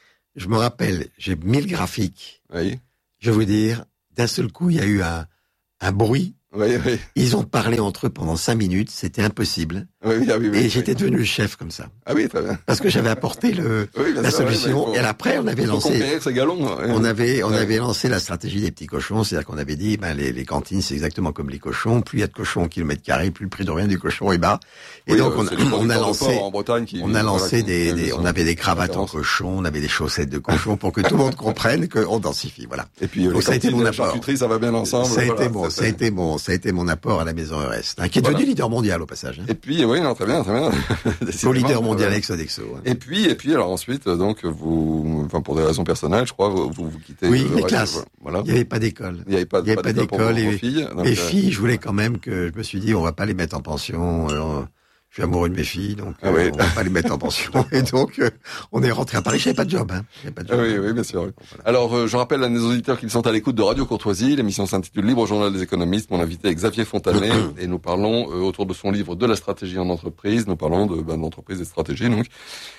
Je me rappelle, j'ai mille graphiques. Oui. Je vais vous dire, d'un seul coup, il y a eu un, un bruit. Oui, oui. Ils ont parlé entre eux pendant cinq minutes, c'était impossible. Oui, oui, ah oui, oui, et oui. j'étais devenu le chef comme ça. Ah oui, très bien. Parce que j'avais apporté le, oui, la sûr, solution. Oui, faut, et après, on avait faut lancé. conquérir ces galons. Oui. On avait, on ouais. avait lancé la stratégie des petits cochons, c'est-à-dire qu'on avait dit, ben les, les cantines, c'est exactement comme les cochons. Plus il y a de cochons au kilomètre carré, plus le prix de rien du cochon est bas. Et oui, donc euh, on, on a lancé, en Bretagne qui, on a lancé voilà, des, qui, des on avait des cravates en cochon, on avait des chaussettes de cochon pour que tout le monde comprenne qu'on densifie. Voilà. Et puis donc, les ça a été mon la apport. charcuterie, ça va bien ensemble. Ça a voilà, été bon, ça a été mon, ça a été mon apport à la Maison Eurest, hein, qui est voilà. devenu leader mondial au passage. Hein. Et puis oui, non, très bien, très bien. Co-leader mondial avec Sodexo. Hein. Et puis, et puis, alors ensuite, donc vous, enfin pour des raisons personnelles, je crois, vous vous, vous quittez. Oui, le les reste, classes. Voilà. Il n'y avait pas d'école. Il n'y avait pas, il y avait pas pas d'école. Et Les filles, donc, mes euh... filles, je voulais quand même que, je me suis dit, on va pas les mettre en pension. Euh, je suis amoureux de mes filles, donc ah euh, oui. on va pas les mettre en pension. Et donc, euh, on est rentré à Paris. J'avais pas de job. Hein. J'avais pas de job. Ah oui, oui, bien sûr. Oui. Voilà. Alors, euh, je rappelle à nos auditeurs qu'ils sont à l'écoute de Radio Courtoisie. L'émission s'intitule Libre Journal des économistes. Mon invité est Xavier Fontanet et nous parlons euh, autour de son livre De la stratégie en entreprise. Nous parlons de ben, d'entreprise et de stratégie, donc.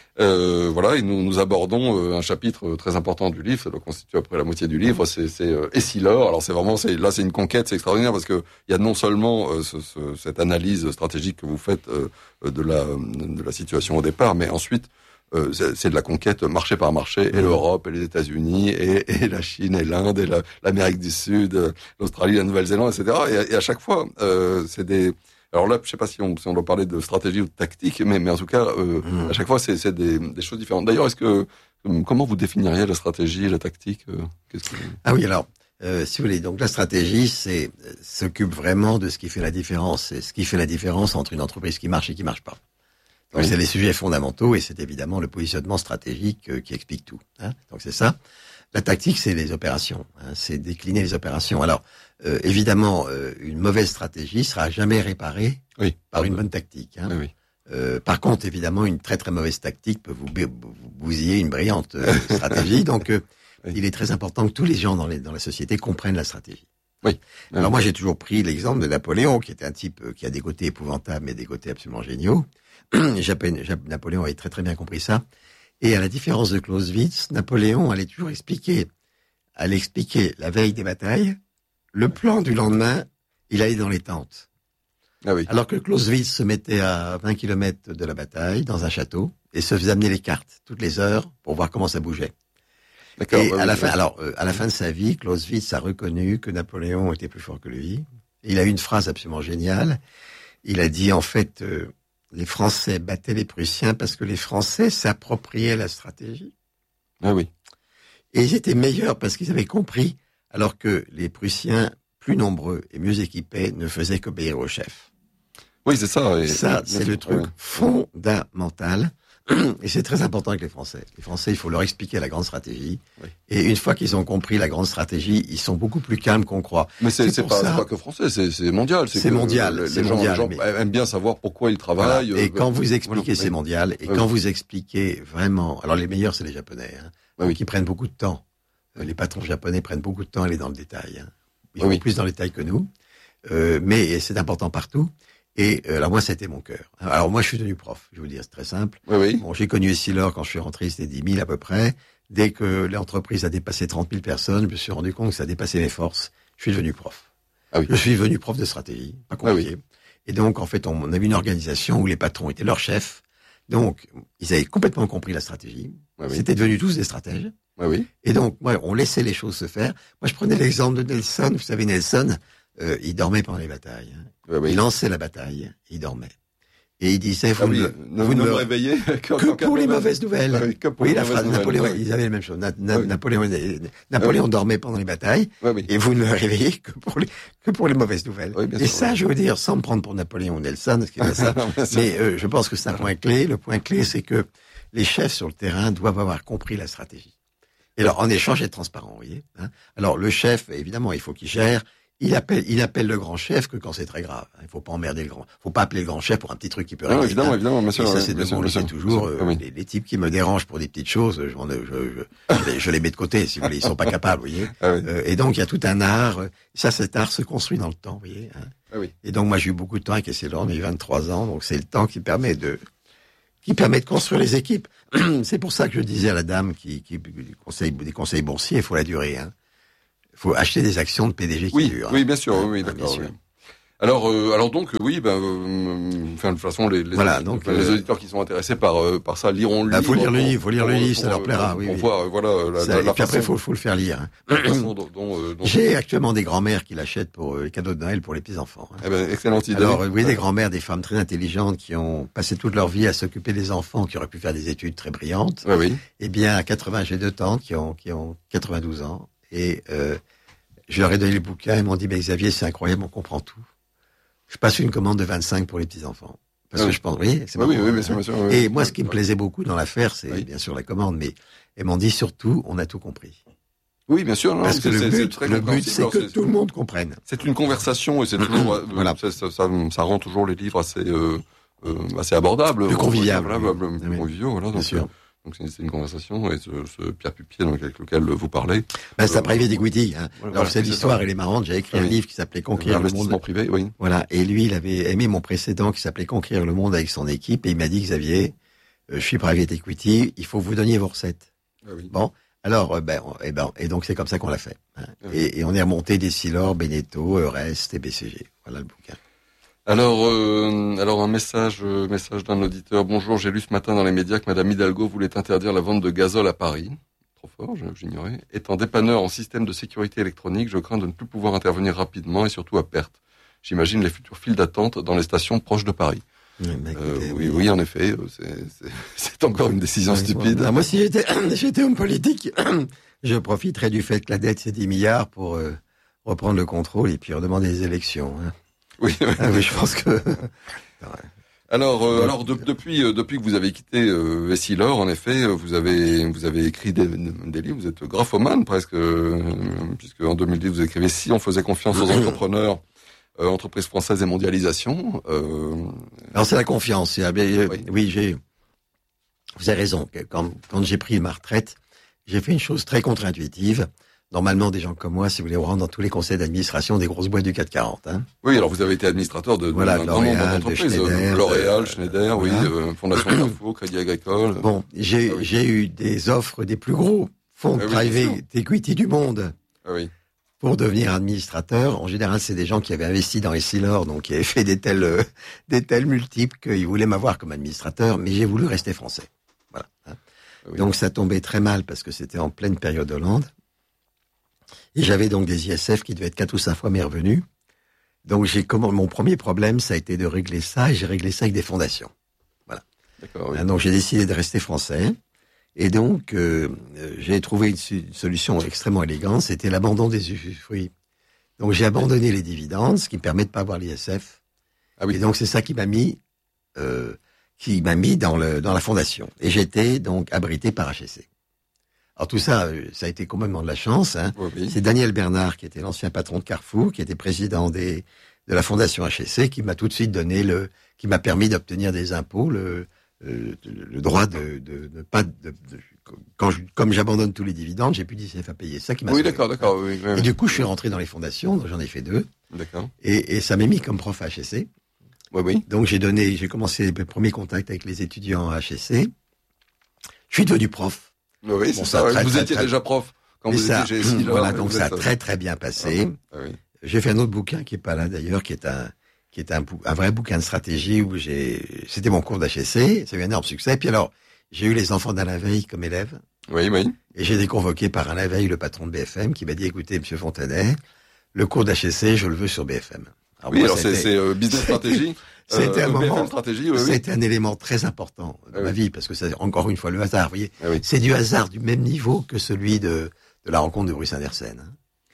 Euh, voilà, et nous, nous abordons euh, un chapitre très important du livre, ça doit constituer à peu près la moitié du livre, c'est, c'est euh, Essilor. Alors c'est vraiment, c'est, là c'est une conquête, c'est extraordinaire parce que il y a non seulement euh, ce, ce, cette analyse stratégique que vous faites euh, de la de la situation au départ, mais ensuite euh, c'est, c'est de la conquête marché par marché, et l'Europe, et les États-Unis, et, et la Chine, et l'Inde, et la, l'Amérique du Sud, l'Australie, la Nouvelle-Zélande, et cetera. Et, et à chaque fois, euh, c'est des Alors là, je sais pas si on, si on doit parler de stratégie ou de tactique, mais, mais en tout cas, euh, mmh. à chaque fois, c'est, c'est des, des choses différentes. D'ailleurs, est-ce que comment vous définiriez la stratégie et la tactique? Qu'est-ce que... Ah oui, alors, euh, si vous voulez, donc la stratégie, c'est s'occupe vraiment de ce qui fait la différence. C'est ce qui fait la différence entre une entreprise qui marche et qui marche pas. Donc oui. C'est les sujets fondamentaux et c'est évidemment le positionnement stratégique euh, qui explique tout. Hein. Donc c'est ça. La tactique, c'est les opérations. Hein. C'est décliner les opérations. Alors, euh, évidemment, euh, une mauvaise stratégie sera jamais réparée oui. par une bonne tactique. Hein. Oui, oui. Euh, par contre, évidemment, une très très mauvaise tactique peut vous, vous bousiller une brillante euh, stratégie. Donc, euh, oui. il est très important que tous les gens dans, les, dans la société comprennent la stratégie. Oui. Alors oui. moi, j'ai toujours pris l'exemple de Napoléon, qui était un type euh, qui a des côtés épouvantables, mais des côtés absolument géniaux. Napoléon avait très très bien compris ça. Et à la différence de Clausewitz, Napoléon allait toujours expliquer, allait expliquer la veille des batailles, le plan du lendemain, il allait dans les tentes. Ah oui. Alors que Clausewitz se mettait à vingt kilomètres de la bataille, dans un château, et se faisait amener les cartes toutes les heures pour voir comment ça bougeait. D'accord. Et ouais, à la oui, fin, oui. alors euh, à la fin de sa vie, Clausewitz a reconnu que Napoléon était plus fort que lui. Il a eu une phrase absolument géniale. Il a dit en fait. Euh, Les Français battaient les Prussiens parce que les Français s'appropriaient la stratégie. Ah oui. Et ils étaient meilleurs parce qu'ils avaient compris, alors que les Prussiens, plus nombreux et mieux équipés, ne faisaient qu'obéir au chef. Oui, c'est ça. Et, ça, et, c'est le truc ouais. fondamental. Et c'est très important avec les Français. Les Français, il faut leur expliquer la grande stratégie. Oui. Et une fois qu'ils ont compris la grande stratégie, ils sont beaucoup plus calmes qu'on croit. Mais c'est, c'est, c'est, pas, ça... c'est pas que français, c'est, c'est mondial. C'est, c'est mondial. Les, c'est gens, mondial, les gens mais... aiment bien savoir pourquoi ils travaillent. Voilà. Et euh, quand vous expliquez, voilà. c'est mondial. Et oui. quand vous expliquez vraiment, alors les meilleurs, c'est les Japonais, hein, oui. qui prennent beaucoup de temps. Les patrons japonais prennent beaucoup de temps à aller dans le détail. Hein. Ils vont oui. plus dans le détail que nous. Euh, mais c'est important partout. Et euh, alors moi, ça a été mon cœur. Alors moi, je suis devenu prof. Je vais vous dire, c'est très simple. Oui, oui. Bon, j'ai connu Essilor quand je suis rentré, c'était dix mille à peu près. Dès que l'entreprise a dépassé trente mille personnes, je me suis rendu compte que ça dépassait mes forces. Je suis devenu prof. Ah oui. Je suis devenu prof de stratégie, pas compliqué. Ah oui. Et donc, en fait, on, on avait une organisation où les patrons étaient leurs chefs. Donc, ils avaient complètement compris la stratégie. Ah oui. C'était devenu tous des stratèges. Ah oui. Et donc, moi, on laissait les choses se faire. Moi, je prenais l'exemple de Nelson. Vous savez, Nelson, euh, il dormait pendant les batailles. Hein. Ah oui. Il lançait la bataille, il dormait. Et il disait, vous, ah oui, ne, vous ne me réveillez que, que pour les mauvaises nouvelles. Ah oui, que pour oui, la phrase Napoléon, oui. Ils avaient la même chose. Na, na, oui. Napoléon, Napoléon oui. dormait pendant les batailles, oui, oui. et vous ne le réveillez que pour les, que pour les mauvaises nouvelles. Oui, et sûr, ça, oui. je veux dire, sans me prendre pour Napoléon ou Nelson, ce qui est ça, non, mais euh, je pense que c'est un point clé. Le point clé, c'est que les chefs sur le terrain doivent avoir compris la stratégie. Et alors, en échange, être transparent, vous voyez. Hein. Alors, le chef, évidemment, il faut qu'il gère. Il appelle, il appelle le grand chef que quand c'est très grave. Il faut pas emmerder le grand. Faut pas appeler le grand chef pour un petit truc qui peut régler. Non, évidemment, évidemment, bien sûr. Et ça, ouais, c'est de bon, c'est toujours euh, oui. les, les types qui me dérangent pour des petites choses. Je, je, je, je, les, je les mets de côté, si vous voulez. Ils sont pas capables, vous voyez. Ah oui. euh, et donc, il y a tout un art. Ça, cet art se construit dans le temps, vous voyez. Hein. Ah oui. Et donc, moi, j'ai eu beaucoup de temps avec Essilor, j'ai vingt-trois ans. Donc, c'est le temps qui permet de, qui permet de construire les équipes. C'est pour ça que je disais à la dame qui, qui, qui conseille, des conseils boursiers, il faut la durée, hein. Faut acheter des actions de P D G qui oui, durent. Oui, bien sûr, hein. oui, Ah, d'accord. bien sûr. Oui. Alors, euh, alors donc, oui, ben, euh, enfin, de toute façon, les, les, voilà, auditeurs, donc, enfin, les euh, auditeurs qui sont intéressés par euh, par ça liront le bah, livre. faut lire le pour, livre, faut lire pour, le livre, pour, ça leur plaira. Pour, oui, pour oui. voir, voilà, la, Ça, la, et la puis après, façon, faut, faut le faire lire. Hein. la façon dont, dont, dont J'ai actuellement des grand-mères qui l'achètent pour euh, les cadeaux de Noël pour les petits-enfants. Hein. Eh ben, excellente idée. Alors, vous voyez, des grand-mères, des femmes très intelligentes qui ont passé toute leur vie à s'occuper des enfants, qui auraient pu faire des études très brillantes. Oui, oui. Eh bien, à quatre-vingts, j'ai deux tantes qui ont, qui ont quatre-vingt-douze ans. Et euh, je leur ai donné les bouquins. Ils m'ont dit, mais Xavier, c'est incroyable, on comprend tout. Je passe une commande de vingt-cinq pour les petits-enfants. Parce ah que oui. je pense, oui, c'est oui, marrant, oui, oui, hein. bien sûr, bien sûr. Oui. Et moi, ce qui me plaisait beaucoup dans l'affaire, c'est oui. bien sûr la commande, mais elles m'ont dit surtout, on a tout compris. Oui, bien sûr. Non, Parce que c'est, le c'est, but, c'est très le but, c'est compréhensible. que Alors, tout le monde comprenne. C'est une conversation et c'est toujours, euh, Voilà. ça, ça, ça, ça rend toujours les livres assez, euh, euh, assez abordables. Plus conviviables. Voilà, oui. Plus oui. conviviaux, voilà. Bien Donc, sûr. euh, donc c'est, c'est une conversation et ce, ce Pierre Pupier donc, avec lequel vous parlez. Ben, c'est euh, un private equity, hein. Voilà, Alors, c'est c'est l'histoire, ça. elle est marrante. J'ai écrit Oui. un livre qui s'appelait Conquérir le L'investissement monde. privé, oui. Voilà. Et lui, il avait aimé mon précédent qui s'appelait Conquérir le monde avec son équipe et il m'a dit, Xavier, euh, je suis private equity, il faut que vous donniez vos recettes. Ah oui. Bon. Alors, euh, ben, on- et ben, et donc c'est comme ça qu'on l'a fait. Hein. Oui. Et, et on est remonté des Silor, Beneteau, Eurest et B C G. Voilà le bouquin. Alors, euh, alors un message, euh, message d'un auditeur. Bonjour, j'ai lu ce matin dans les médias que Madame Hidalgo voulait interdire la vente de gazole à Paris. Trop fort, je- j'ignorais. Étant dépanneur en système de sécurité électronique, je crains de ne plus pouvoir intervenir rapidement et surtout à perte. J'imagine les futures files d'attente dans les stations proches de Paris. Oui, mais Euh, écoutez, oui, oui, en effet, euh, c'est, c'est, c'est encore une décision Oui, stupide. voilà. Moi, si j'étais, j'étais homme politique, je profiterais du fait que la dette c'est dix milliards pour euh, reprendre le contrôle et puis redemander les élections. Hein. Oui, oui. Ah oui, je pense que. Alors, euh, Donc- alors de- depuis, euh, depuis que vous avez quitté euh, Essilor, en effet, euh, vous avez, vous avez écrit des, des livres. Vous êtes graphomane presque, euh, puisque en deux mille dix vous écrivez Si on faisait confiance aux entrepreneurs, euh, entreprises françaises et mondialisation. Euh, Alors c'est la confiance. c'est- euh, Oui. oui, j'ai. Vous avez raison. que Quand, quand j'ai pris ma retraite, j'ai fait une chose très contre-intuitive. Normalement, des gens comme moi, si vous voulez, on rentre dans tous les conseils d'administration des grosses boîtes du C A C quarante. Hein. oui, alors vous avez été administrateur de, de- Voilà, d'un grand nombre L'Oréal, de d'entreprises, Schneider, euh, L'Oréal, euh, Schneider, oui, voilà. euh, Fondation Carrefour, Crédit Agricole. Bon, j'ai Ah oui. j'ai eu des offres des plus gros fonds de Ah oui, bien private equity du monde. Ah oui. Pour devenir administrateur, en général, c'est des gens qui avaient investi dans Essilor, donc qui avaient fait des tels, euh, des tels multiples qu'ils voulaient m'avoir comme administrateur, mais j'ai voulu rester français. Voilà. hein. Ah oui. Donc ça tombait très mal parce que c'était en pleine période Hollande. Et j'avais donc des I S F qui devaient être quatre ou cinq fois mes revenus. Donc j'ai comment mon premier problème, ça a été de régler ça, et j'ai réglé ça avec des fondations. D'accord, oui. Hein, Donc j'ai décidé de rester français. Et donc, euh, euh, j'ai trouvé une, su- une solution extrêmement élégante, c'était l'abandon des usufruits. Donc j'ai abandonné les dividendes, ce qui me permet de pas avoir l'I S F. Ah oui. Et donc c'est ça qui m'a mis, euh, qui m'a mis dans le dans la fondation. Et j'étais donc abrité par H S C. Alors tout ça, euh, ça a été complètement de la chance. Hein. Oui, oui. C'est Daniel Bernard, qui était l'ancien patron de Carrefour, qui était président des de la fondation H S C, qui m'a tout de suite donné le, qui m'a permis d'obtenir des impôts, le le, le droit de, de, de pas de, de- quand je, comme j'abandonne tous les dividendes, j'ai plus d'I S F à payer. C'est ça qui m'a Oui, sauvé. d'accord, d'accord, oui, oui, Et oui. du coup, je suis rentré dans les fondations, donc j'en ai fait deux, D'accord. et, et ça m'a mis comme prof à H S C. Oui, oui. Donc j'ai donné, j'ai commencé mes premiers contacts avec les étudiants à H S C. Je suis devenu prof. Oui, oui, c'est Bon, ça. ça, ouais. très, Vous très, étiez très- déjà prof quand Et vous ça, étiez chez Essilor. voilà, ouais, donc vous ça a êtes- très très bien passé. Ah oui. J'ai fait un autre bouquin qui est pas là d'ailleurs, qui est un qui est un, bou- un vrai bouquin de stratégie où j'ai, c'était mon cours d'H S C, ça a eu un énorme succès. Puis alors, j'ai eu les enfants d'Alain Veil comme élèves, Oui, oui. et j'ai été convoqué par Alain Veil, le patron de B F M, qui m'a dit, écoutez, Monsieur Fontanet, le cours d'H S C, je le veux sur B F M. Alors Oui, moi, alors c'est, c'était- c'est euh, business stratégie. C'était un euh, B F M moment- stratégie, oui, oui. C'était un élément très important de Ah ma oui. vie, parce que c'est encore une fois le hasard, vous voyez. Ah oui. C'est du hasard du même niveau que celui de, de la rencontre de Bruce Andersen. hein.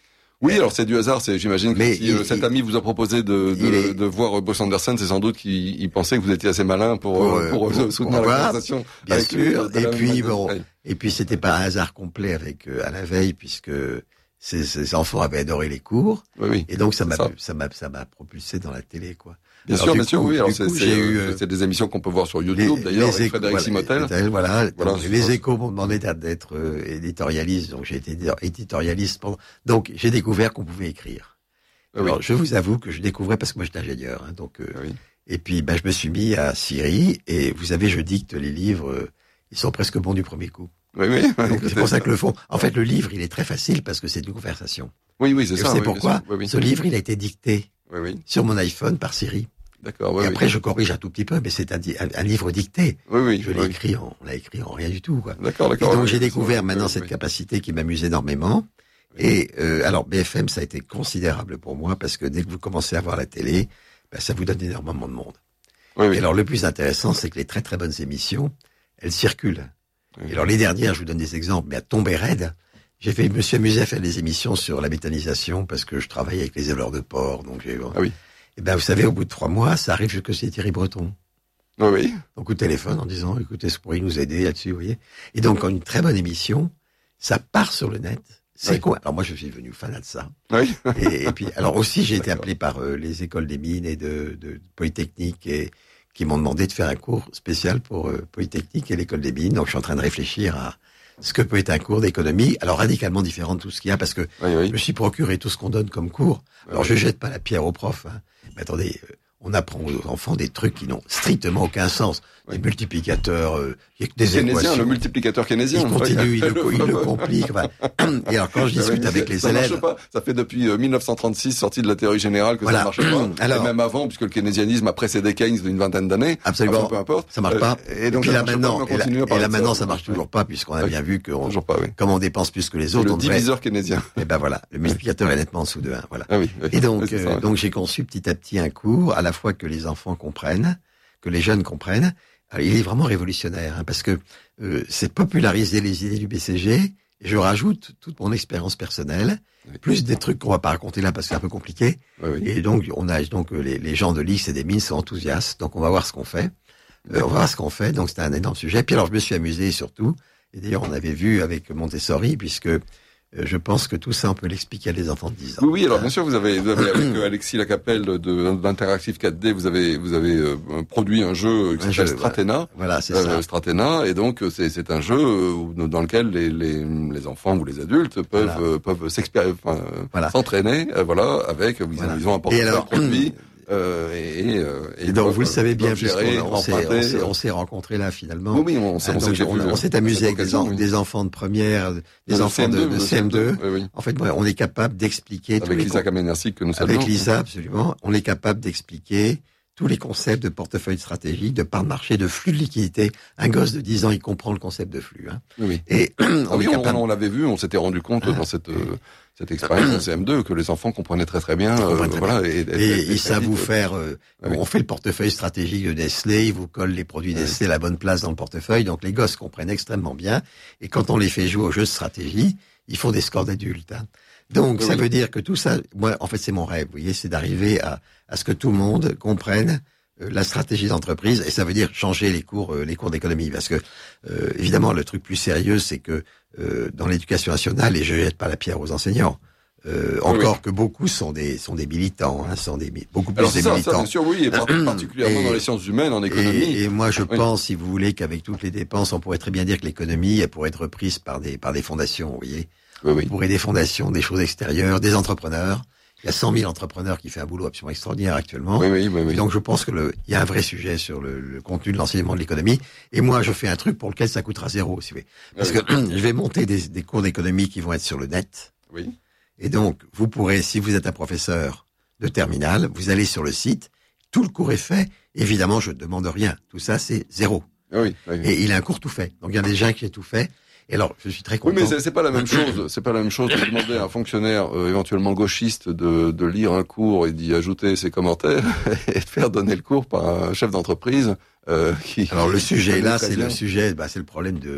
Oui, alors c'est du hasard. C'est, j'imagine que mais si il, euh, cet il, ami vous a proposé de de, est, de voir Boss Anderson, c'est sans doute qu'il il pensait que vous étiez assez malin pour pour, euh, pour, pour soutenir pour la voir, conversation. Bien avec sûr. Lui, et puis bon, ouais. et puis c'était pas un hasard complet avec euh, Alain Veil, puisque ces, ces enfants avaient adoré les cours. Oui, oui. Et donc ça m'a ça. ça m'a ça m'a propulsé dans la télé, quoi. Bien alors, sûr, bien coup, sûr, oui. Alors c'est, coup, c'est, eu, euh, c'est des émissions qu'on peut voir sur YouTube, les, d'ailleurs, les avec Frédéric Simotel. Voilà, voilà, voilà donc, les Échos m'ont demandé d'être euh, éditorialiste, donc j'ai été éditorialiste pendant. Donc j'ai découvert qu'on pouvait écrire. Ah, alors oui. Je vous avoue que je découvrais parce que moi j'étais ingénieur, hein, donc. Euh, ah, oui. Et puis ben je me suis mis à Syrie et vous savez, je dicte les livres, euh, ils sont presque bons du premier coup. Oui, oui. Donc c'est pour ça que le fond. En fait, le livre, il est très facile parce que c'est une conversation. Oui, oui, c'est et ça. C'est oui, pourquoi oui, oui. ce livre, il a été dicté oui, oui. sur mon iPhone par Siri. D'accord. Oui, et après, oui. je corrige un tout petit peu, mais c'est un, un, un livre dicté. Oui, oui. Je l'ai oui. écrit en, on l'a écrit en rien du tout, quoi. D'accord, d'accord. Et donc oui, j'ai oui, découvert oui, maintenant oui, cette oui. capacité qui m'amuse énormément. Oui. Et euh, alors B F M, ça a été considérable pour moi parce que dès que vous commencez à voir la télé, ben, ça vous donne énormément de monde. Oui, oui. Et alors le plus intéressant, c'est que les très très bonnes émissions, elles circulent. Oui. Et alors les dernières, je vous donne des exemples, mais à tomber raide. J'ai fait, je me suis amusé à faire des émissions sur la méthanisation parce que je travaille avec les éleveurs de porc, donc j'ai. Ah oui. Et ben vous savez, au bout de trois mois, ça arrive jusque chez Thierry Breton. Oui, oui. Donc au téléphone en disant, écoutez, ce pourrait nous aider là-dessus, vous voyez. Et donc quand une très bonne émission, ça part sur le net. C'est oui. quoi? Alors moi je suis devenu fanat de ça. Oui. et, et puis alors aussi j'ai été appelé par euh, les écoles des mines et de, de, de Polytechnique et qui m'ont demandé de faire un cours spécial pour euh, Polytechnique et l'école des mines. Donc je suis en train de réfléchir à ce que peut être un cours d'économie, alors radicalement différent de tout ce qu'il y a, parce que oui, oui. je me suis procuré tout ce qu'on donne comme cours. Alors oui. je jette pas la pierre aux profs, hein. Mais attendez, euh, on apprend aux enfants des trucs qui n'ont strictement aucun sens. Oui. Des multiplicateurs, euh, des keynésien, équations. Le multiplicateur keynésien. Il continue, il, le, il le complique. Enfin, et alors quand je discute oui, avec les ça élèves... Marche pas. Ça fait depuis euh, dix-neuf cent trente-six, sortie de la théorie générale, que voilà. ça marche pas. Alors, et même avant, puisque le keynésianisme a précédé Keynes d'une vingtaine d'années. Absolument. Enfin, peu importe. Ça marche pas. Euh, et donc, et puis là maintenant, maintenant, et là, et là maintenant, ça marche toujours pas, puisqu'on a bien vu que on, toujours pas, oui. comme on dépense plus que les autres, le on diviseur devrait... keynésien. Et ben voilà, le multiplicateur est nettement en dessous de un. Voilà. Ah oui, oui. Et donc, oui, euh, ça, donc j'ai conçu petit à petit un cours, à la fois que les enfants comprennent, que les jeunes comprennent. Alors, il est vraiment révolutionnaire, hein, parce que euh, c'est populariser les idées du B C G. Et je rajoute toute mon expérience personnelle, oui. plus des trucs qu'on va pas raconter là parce que c'est un peu compliqué. Oui, oui. Et donc, on a donc les, les gens de l'I X et des mines sont enthousiastes. Donc, on va voir ce qu'on fait. Euh, on va voir ce qu'on fait. Donc, c'était un énorme sujet. Puis alors, je me suis amusé surtout. Et d'ailleurs, on avait vu avec Montessori, puisque euh, je pense que tout ça, on peut l'expliquer à des enfants de dix ans. Oui, oui. Alors, bien sûr, vous avez, vous avez avec Alexis Lacapelle de d'Interactive quatre D, vous avez, vous avez euh, produit un jeu qui s'appelle Stratena. Voilà, c'est euh, ça. Stratena. Et donc, c'est, c'est un jeu dans lequel les, les, les enfants ou les adultes peuvent, voilà. euh, peuvent s'expérimenter, enfin, voilà. s'entraîner, euh, voilà, avec, voilà. ils ont un portefeuille produit. Euh, et, euh, et, et donc, vous le savez bien, gérer, on, s'est, on, s'est, on s'est rencontrés là, finalement. Oui, oui, on, s'est, ah, donc, on, on, on s'est amusé avec des, en, oui. des enfants de première, des enfants C M deux, de, de C M deux. Oui, oui. En fait, on est capable d'expliquer... Avec Lisa Kamenersik que nous saluons. Avec Lisa, absolument. On est capable d'expliquer tous les concepts de portefeuille stratégique, de part de marché, de flux de liquidité. Un gosse de dix ans, il comprend le concept de flux. Hein. Oui. Et on, ah oui, capable... on, on l'avait vu, on s'était rendu compte ah, dans cette... Euh, cette expérience en C M deux que les enfants comprenaient très très bien. Euh, très voilà, bien. Et, et, et, et ils savent vous faire. Euh, ah, oui. On fait le portefeuille stratégique de Nestlé, ils vous collent les produits Nestlé à la bonne place dans le portefeuille. Donc les gosses comprennent extrêmement bien. Et quand on les fait jouer au jeu de stratégie, ils font des scores d'adultes. Hein. Donc oui, ça oui. veut dire que tout ça, moi en fait c'est mon rêve. Vous voyez, c'est d'arriver à, à ce que tout le monde comprenne la stratégie d'entreprise, et ça veut dire changer les cours, euh, les cours d'économie, parce que euh, évidemment le truc plus sérieux, c'est que euh, dans l'éducation nationale, et je jette pas la pierre aux enseignants, euh, oui, encore oui. que beaucoup sont des sont des militants, hein, sont des beaucoup plus Alors, des ça, militants. Ça, bien sûr, oui, et particulièrement et, dans les sciences humaines, en économie. Et, et moi, je oui. pense, si vous voulez, qu'avec toutes les dépenses, on pourrait très bien dire que l'économie, elle pourrait être reprise par des par des fondations, vous voyez, oui, oui. on pourrait des fondations, des choses extérieures, des entrepreneurs. Il y a cent mille entrepreneurs qui font un boulot absolument extraordinaire actuellement. Oui, oui, oui, oui. Donc je pense que le, il y a un vrai sujet sur le, le contenu de l'enseignement de l'économie. Et moi, je fais un truc pour lequel ça coûtera zéro, si vous voulez. Parce oui, que oui. je vais monter des, des cours d'économie qui vont être sur le net. Oui. Et donc, vous pourrez, si vous êtes un professeur de terminale, vous allez sur le site, tout le cours est fait. Évidemment, je ne demande rien. Tout ça, c'est zéro. Oui, oui. Et il a un cours tout fait. Donc il y a des gens qui ont tout fait. Et alors, je suis très content. Oui, mais c'est, c'est pas la même chose. C'est pas la même chose de demander à un fonctionnaire euh, éventuellement gauchiste de, de lire un cours et d'y ajouter ses commentaires et de faire donner le cours par un chef d'entreprise euh, qui. Alors le sujet là, c'est bien. le sujet, bah, c'est le problème de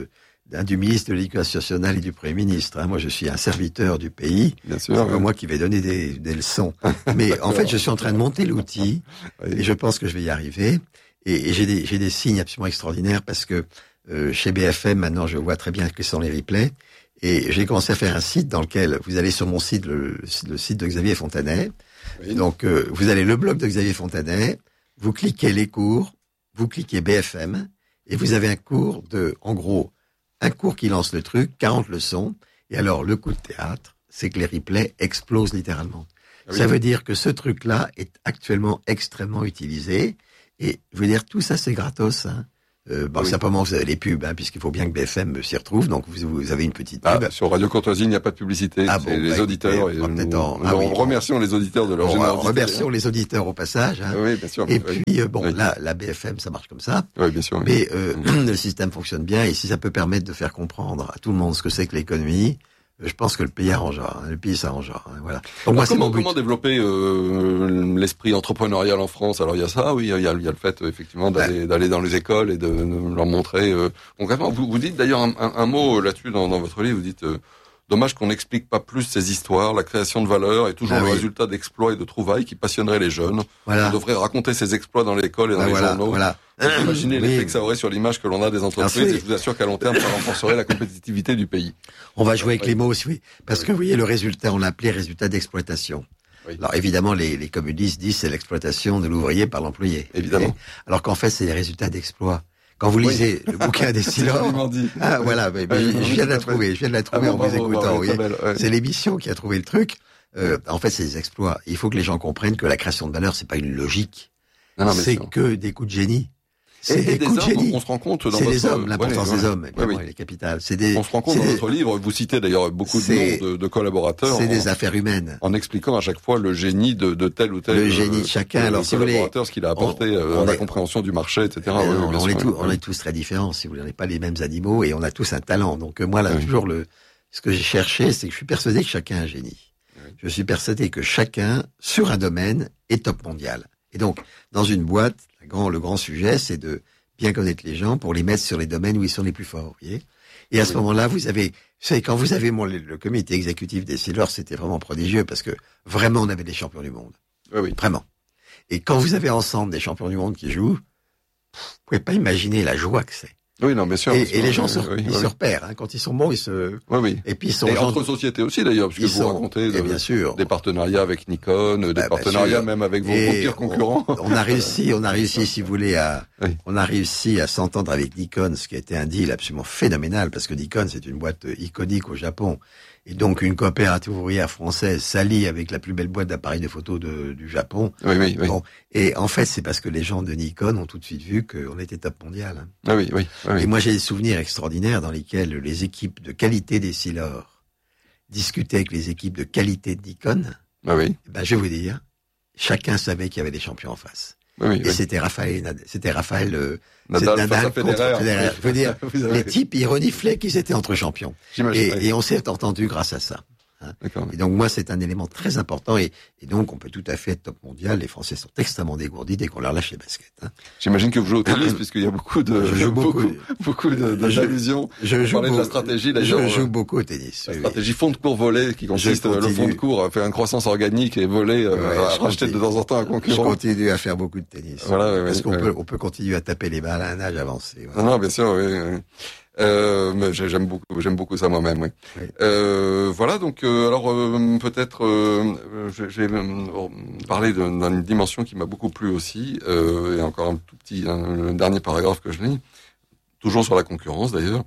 hein, du ministre de l'Éducation nationale et du Premier ministre. Hein. Moi, je suis un serviteur du pays. Bien sûr. C'est Ouais. pas moi qui vais donner des, des leçons. Mais en fait, je suis en train de monter l'outil Oui. et je pense que je vais y arriver. Et, et j'ai des, j'ai des signes absolument extraordinaires parce que euh, chez B F M, maintenant, je vois très bien quels sont les replays. Et j'ai commencé à faire un site dans lequel vous allez sur mon site, le, le site de Xavier Fontanet. Oui. Donc, euh, vous allez le blog de Xavier Fontanet, vous cliquez les cours, vous cliquez B F M, et vous avez un cours de, en gros, un cours qui lance le truc, quarante leçons. Et alors, le coup de théâtre, c'est que les replays explosent littéralement. Ah oui. Ça veut dire que ce truc-là est actuellement extrêmement utilisé. Et je veux dire, tout ça, c'est gratos. Hein. Euh, bon, Oui. simplement, vous avez les pubs, hein, puisqu'il faut bien que B F M s'y retrouve. Donc, vous, vous avez une petite Ah, pub. sur Radio Courtoisie, il n'y a pas de publicité. Ah c'est bon, les bah, auditeurs. écoutez, Et on va peut-être nous, en- nous ah oui, remercions les auditeurs de leur Bon, générosité. remercions les auditeurs au passage. Hein. Oui, bien sûr. Et oui. puis, euh, bon, Oui. là, la B F M, ça marche comme ça. Oui, bien sûr. oui. Mais euh, le système fonctionne bien. Et si ça peut permettre de faire comprendre à tout le monde ce que c'est que l'économie, je pense que le pays arrangera, hein, le pays s'arrangera. Hein, voilà. Donc moi, Alors, c'est comment, mon but. comment développer euh, l'esprit entrepreneurial en France? Alors il y a ça, oui, il y a, il y a le fait euh, effectivement d'aller d'aller dans les écoles et de, de leur montrer euh, concrètement. Vous, vous dites d'ailleurs un, un, un mot là-dessus dans, dans votre livre. Vous dites euh, dommage qu'on n'explique pas plus ces histoires. La création de valeur est toujours Ah le oui. résultat d'exploits et de trouvailles qui passionneraient les jeunes. Voilà. On devrait raconter ces exploits dans l'école et dans Ah, les voilà, journaux. voilà. Imaginez Oui. l'effet que ça aurait sur l'image que l'on a des entreprises. Alors, c'est- Et je vous assure qu'à long terme, ça renforcerait la compétitivité du pays. On va jouer avec Oui. les mots aussi, oui. Parce Oui. que vous voyez, le résultat, on l'a appelé résultat d'exploitation. Oui. Alors évidemment, les, les communistes disent c'est l'exploitation de l'ouvrier par l'employé. Évidemment. Et- alors qu'en fait, c'est les résultats d'exploit. Quand vous Oui. lisez le bouquin des C'est Silors, joliment dit. ah voilà, mais, mais Oui, je oui, viens de la tout à fait. trouver, je viens de la Ah trouver bon, en vous bravo, écoutant. bravo, vous très voyez. belle, ouais. C'est l'émission qui a trouvé le truc. Euh, en fait, c'est des exploits. Il faut que les gens comprennent que la création de valeur, c'est pas une logique. Non, non, mais C'est sûr. que des coups de génie. C'est Et, et des des coups de hommes, génie. on se rend compte dans C'est votre... les hommes, l'importance Ouais, des ouais. hommes, évidemment, Ouais, oui. et les capitales. C'est des, On se rend compte c'est dans des- votre livre, vous citez d'ailleurs beaucoup de C'est- noms de, de collaborateurs c'est en, des affaires humaines. en expliquant à chaque fois le génie de, de tel ou tel Le génie de chacun. euh, Alors, si vous voulez, collaborateur, ce qu'il a apporté on- euh, on à la est- compréhension du marché, et cetera. Euh, Oui, on, bien on sûr, est tous, oui. on est tous très différents, si vous voulez. On n'est pas les mêmes animaux et on a tous un talent. Donc euh, moi, là, Oui. toujours le, ce que j'ai cherché, c'est que je suis persuadé que chacun a un génie. Oui. Je suis persuadé que chacun, sur un domaine, est top mondial. Et donc, dans une boîte, le grand, le grand sujet, c'est de bien connaître les gens pour les mettre sur les domaines où ils sont les plus forts, vous voyez. Et à ce Oui. moment-là, vous avez, vous savez, quand vous avez mon, le, le comité exécutif des Silors, c'était vraiment prodigieux parce que vraiment, on avait des champions du monde. Oui, oui. Vraiment. Et quand vous avez ensemble des champions du monde qui jouent, pff, vous pouvez pas imaginer la joie que c'est. Oui, non, bien sûr. Et, bien sûr, et les gens oui, se, oui, ils oui, se repèrent. Hein. Quand ils sont bons, ils se... oui, oui. Et puis ils sont... Et gens- entre sociétés aussi d'ailleurs, parce que ils vous sont- racontez et de- bien sûr. des partenariats avec Nikon, des Bah, bien partenariats sûr. même avec vos, Et vos pires concurrents. On, on a réussi, on a réussi, si vous voulez, à, Oui. on a réussi à s'entendre avec Nikon, ce qui a été un deal absolument phénoménal, parce que Nikon, c'est une boîte iconique au Japon. Et donc, une coopérative ouvrière française s'allie avec la plus belle boîte d'appareils de photo de, du Japon. Oui, oui, oui. Bon. Et en fait, c'est parce que les gens de Nikon ont tout de suite vu qu'on était top mondial. Hein. Ah oui, oui, ah oui. Et moi, j'ai des souvenirs extraordinaires dans lesquels les équipes de qualité des Silors discutaient avec les équipes de qualité de Nikon. Ah oui, Ben, je vais vous dire, chacun savait qu'il y avait des champions en face. oui, oui. Et oui. c'était Raphaël, Nad- c'était Raphaël, euh, Nadal, c'est face à Nadal contre Federer. Federer. Je veux dire, Vous avez- les types, ils reniflaient qu'ils étaient entre champions. J'imagine. Et, oui. et on s'est entendu grâce à ça. D'accord. Et donc, moi, c'est un élément très important. Et, et donc, on peut tout à fait être top mondial. Les Français sont extrêmement dégourdis dès qu'on leur lâche les baskets. Hein. J'imagine que vous jouez au tennis, puisqu'il y a beaucoup de, Je joue beaucoup. beaucoup, beaucoup de, de- Je- d'allusions. Je Vous joue, parlez de la beau- stratégie, je d'ailleurs. joue beaucoup au tennis. La oui, oui. stratégie fond de cours volé, qui consiste, Je le fond de continue. cours à faire une croissance organique et voler, euh, Ouais, à je racheter de continue. temps en temps un Je concurrent. continue à faire beaucoup de tennis. Voilà, ouais, parce ouais, qu'on ouais. peut, on peut continuer à taper les balles à un âge avancé. voilà. Non, non, bien sûr, oui. oui. Euh, mais j'ai- j'aime beaucoup, j'aime beaucoup ça moi-même, oui. Oui. Euh, voilà, donc euh, alors euh, peut-être, euh, je, je vais euh, parler de- d'une dimension qui m'a beaucoup plu aussi, euh, et encore un tout petit, un, le dernier paragraphe que je lis, toujours sur la concurrence d'ailleurs.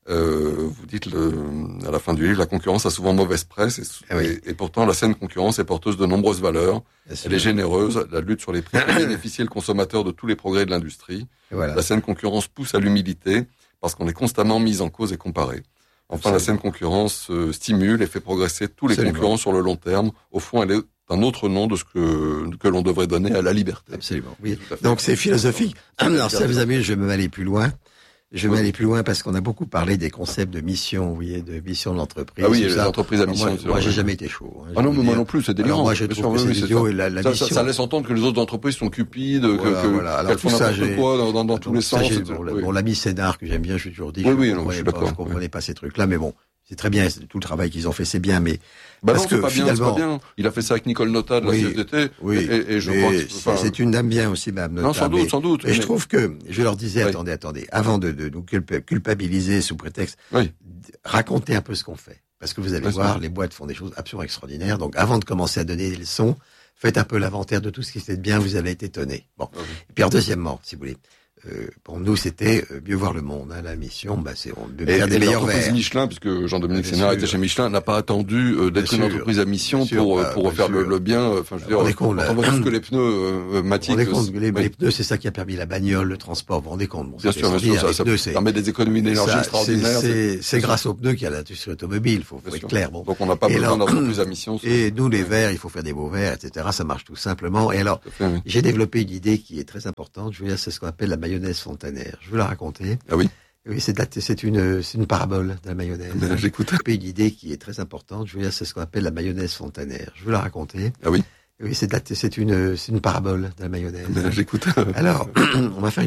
Euh, vous dites le, à la fin du livre, la concurrence a souvent mauvaise presse, et, Ah oui. et, et pourtant la saine concurrence est porteuse de nombreuses valeurs. Bien sûr. Elle est généreuse, la lutte sur les prix peut bénéficier le consommateur de tous les progrès de l'industrie. Et voilà. La saine concurrence pousse à l'humilité parce qu'on est constamment mis en cause et comparé. Enfin, Absolument. la saine concurrence euh, stimule et fait progresser tous les Absolument. concurrents sur le long terme. Au fond, elle est un autre nom de ce que, que l'on devrait donner à la liberté. Absolument. Oui. Tout à fait. Donc c'est philosophique. Alors ça vous amuse, je vais même aller plus loin. Je vais aller plus loin parce qu'on a beaucoup parlé des concepts de mission, vous voyez, de mission de l'entreprise. Ah oui, tout les ça. entreprises à Alors mission. moi, moi j'ai jamais été chaud. Hein, ah non, mais moi dire. non plus, c'est délirant. Alors moi, je Bien trouve sûr, que oui, c'est oui, idiot ça. et la, la ça, mission. ça, ça laisse entendre que les autres entreprises sont cupides, voilà, que, voilà. Alors, qu'elles font tout ça, n'importe j'ai... quoi dans, dans, dans tous les ça, sens. J'ai... Bon, oui. bon, l'ami Sénard, que j'aime bien, je suis toujours dit, oui, je oui, ne non, comprenais, je suis pas, d'accord, je comprenais oui. pas ces trucs-là, mais bon, c'est très bien, c'est tout le travail qu'ils ont fait, c'est bien, mais Bah parce non, c'est que pas bien, c'est finalement, pas bien. Il a fait ça avec Nicole Nota de la oui, C F D T, oui, et, et je mais crois que c'est, enfin, c'est une dame bien aussi, Mme Nota. Non, sans doute, mais, sans doute. Mais, mais je trouve que, je leur disais, oui. attendez, attendez, avant de, de nous culpabiliser sous prétexte, oui. racontez un peu ce qu'on fait. Parce que vous allez oui, voir, les boîtes font des choses absolument extraordinaires. Donc, avant de commencer à donner des leçons, faites un peu l'inventaire de tout ce qui se fait de bien, vous allez être étonné. Bon. Oui. Et puis, alors, deuxièmement, si vous voulez, Euh, pour nous, c'était euh, mieux voir le monde. Hein, la mission, bah, c'est on, de Et, faire des et meilleurs l'entreprise verres. Michelin, puisque Jean-Dominique Bien Sénard sûr. était chez Michelin, n'a pas attendu euh, d'être Bien une sûr. entreprise à mission Bien sûr, pour, bah, pour bien faire le, sûr. le bien. Enfin, je veux Vous rendez dire, compte, quand on là. voit tout ce que les pneus euh, Vous vous Matic... rendez compte que les, oui. les pneus, c'est ça qui a permis la bagnole, le transport. Vous vous rendez compte bon, Bien c'est sûr, bien sûr, ça, ça pneus, c'est, permet des économies d'énergie ça, extraordinaires. C'est, c'est, c'est grâce aux pneus qu'il y a l'industrie automobile, faut, faut être clair. Bon. Donc on n'a pas Et besoin alors, d'entreprise à mission. Et nous, les verres, il faut faire des beaux verres, et cetera. Ça marche tout simplement. Et alors, Fait, oui. j'ai développé une idée qui est très importante. Je veux dire, c'est ce qu'on appelle la mayonnaise fontanaire. Je veux la raconter. Ah oui. Oui, c'est, de la, c'est une, c'est une parabole de la mayonnaise. Ben, j'écoute. J'ai une idée qui est très importante. Je veux dire, c'est ce qu'on appelle la mayonnaise fontanaire. Je veux la raconter. Ah oui. Oui, c'est, de la, c'est une, c'est une parabole de la mayonnaise. Ben, j'écoute. Alors, on va faire une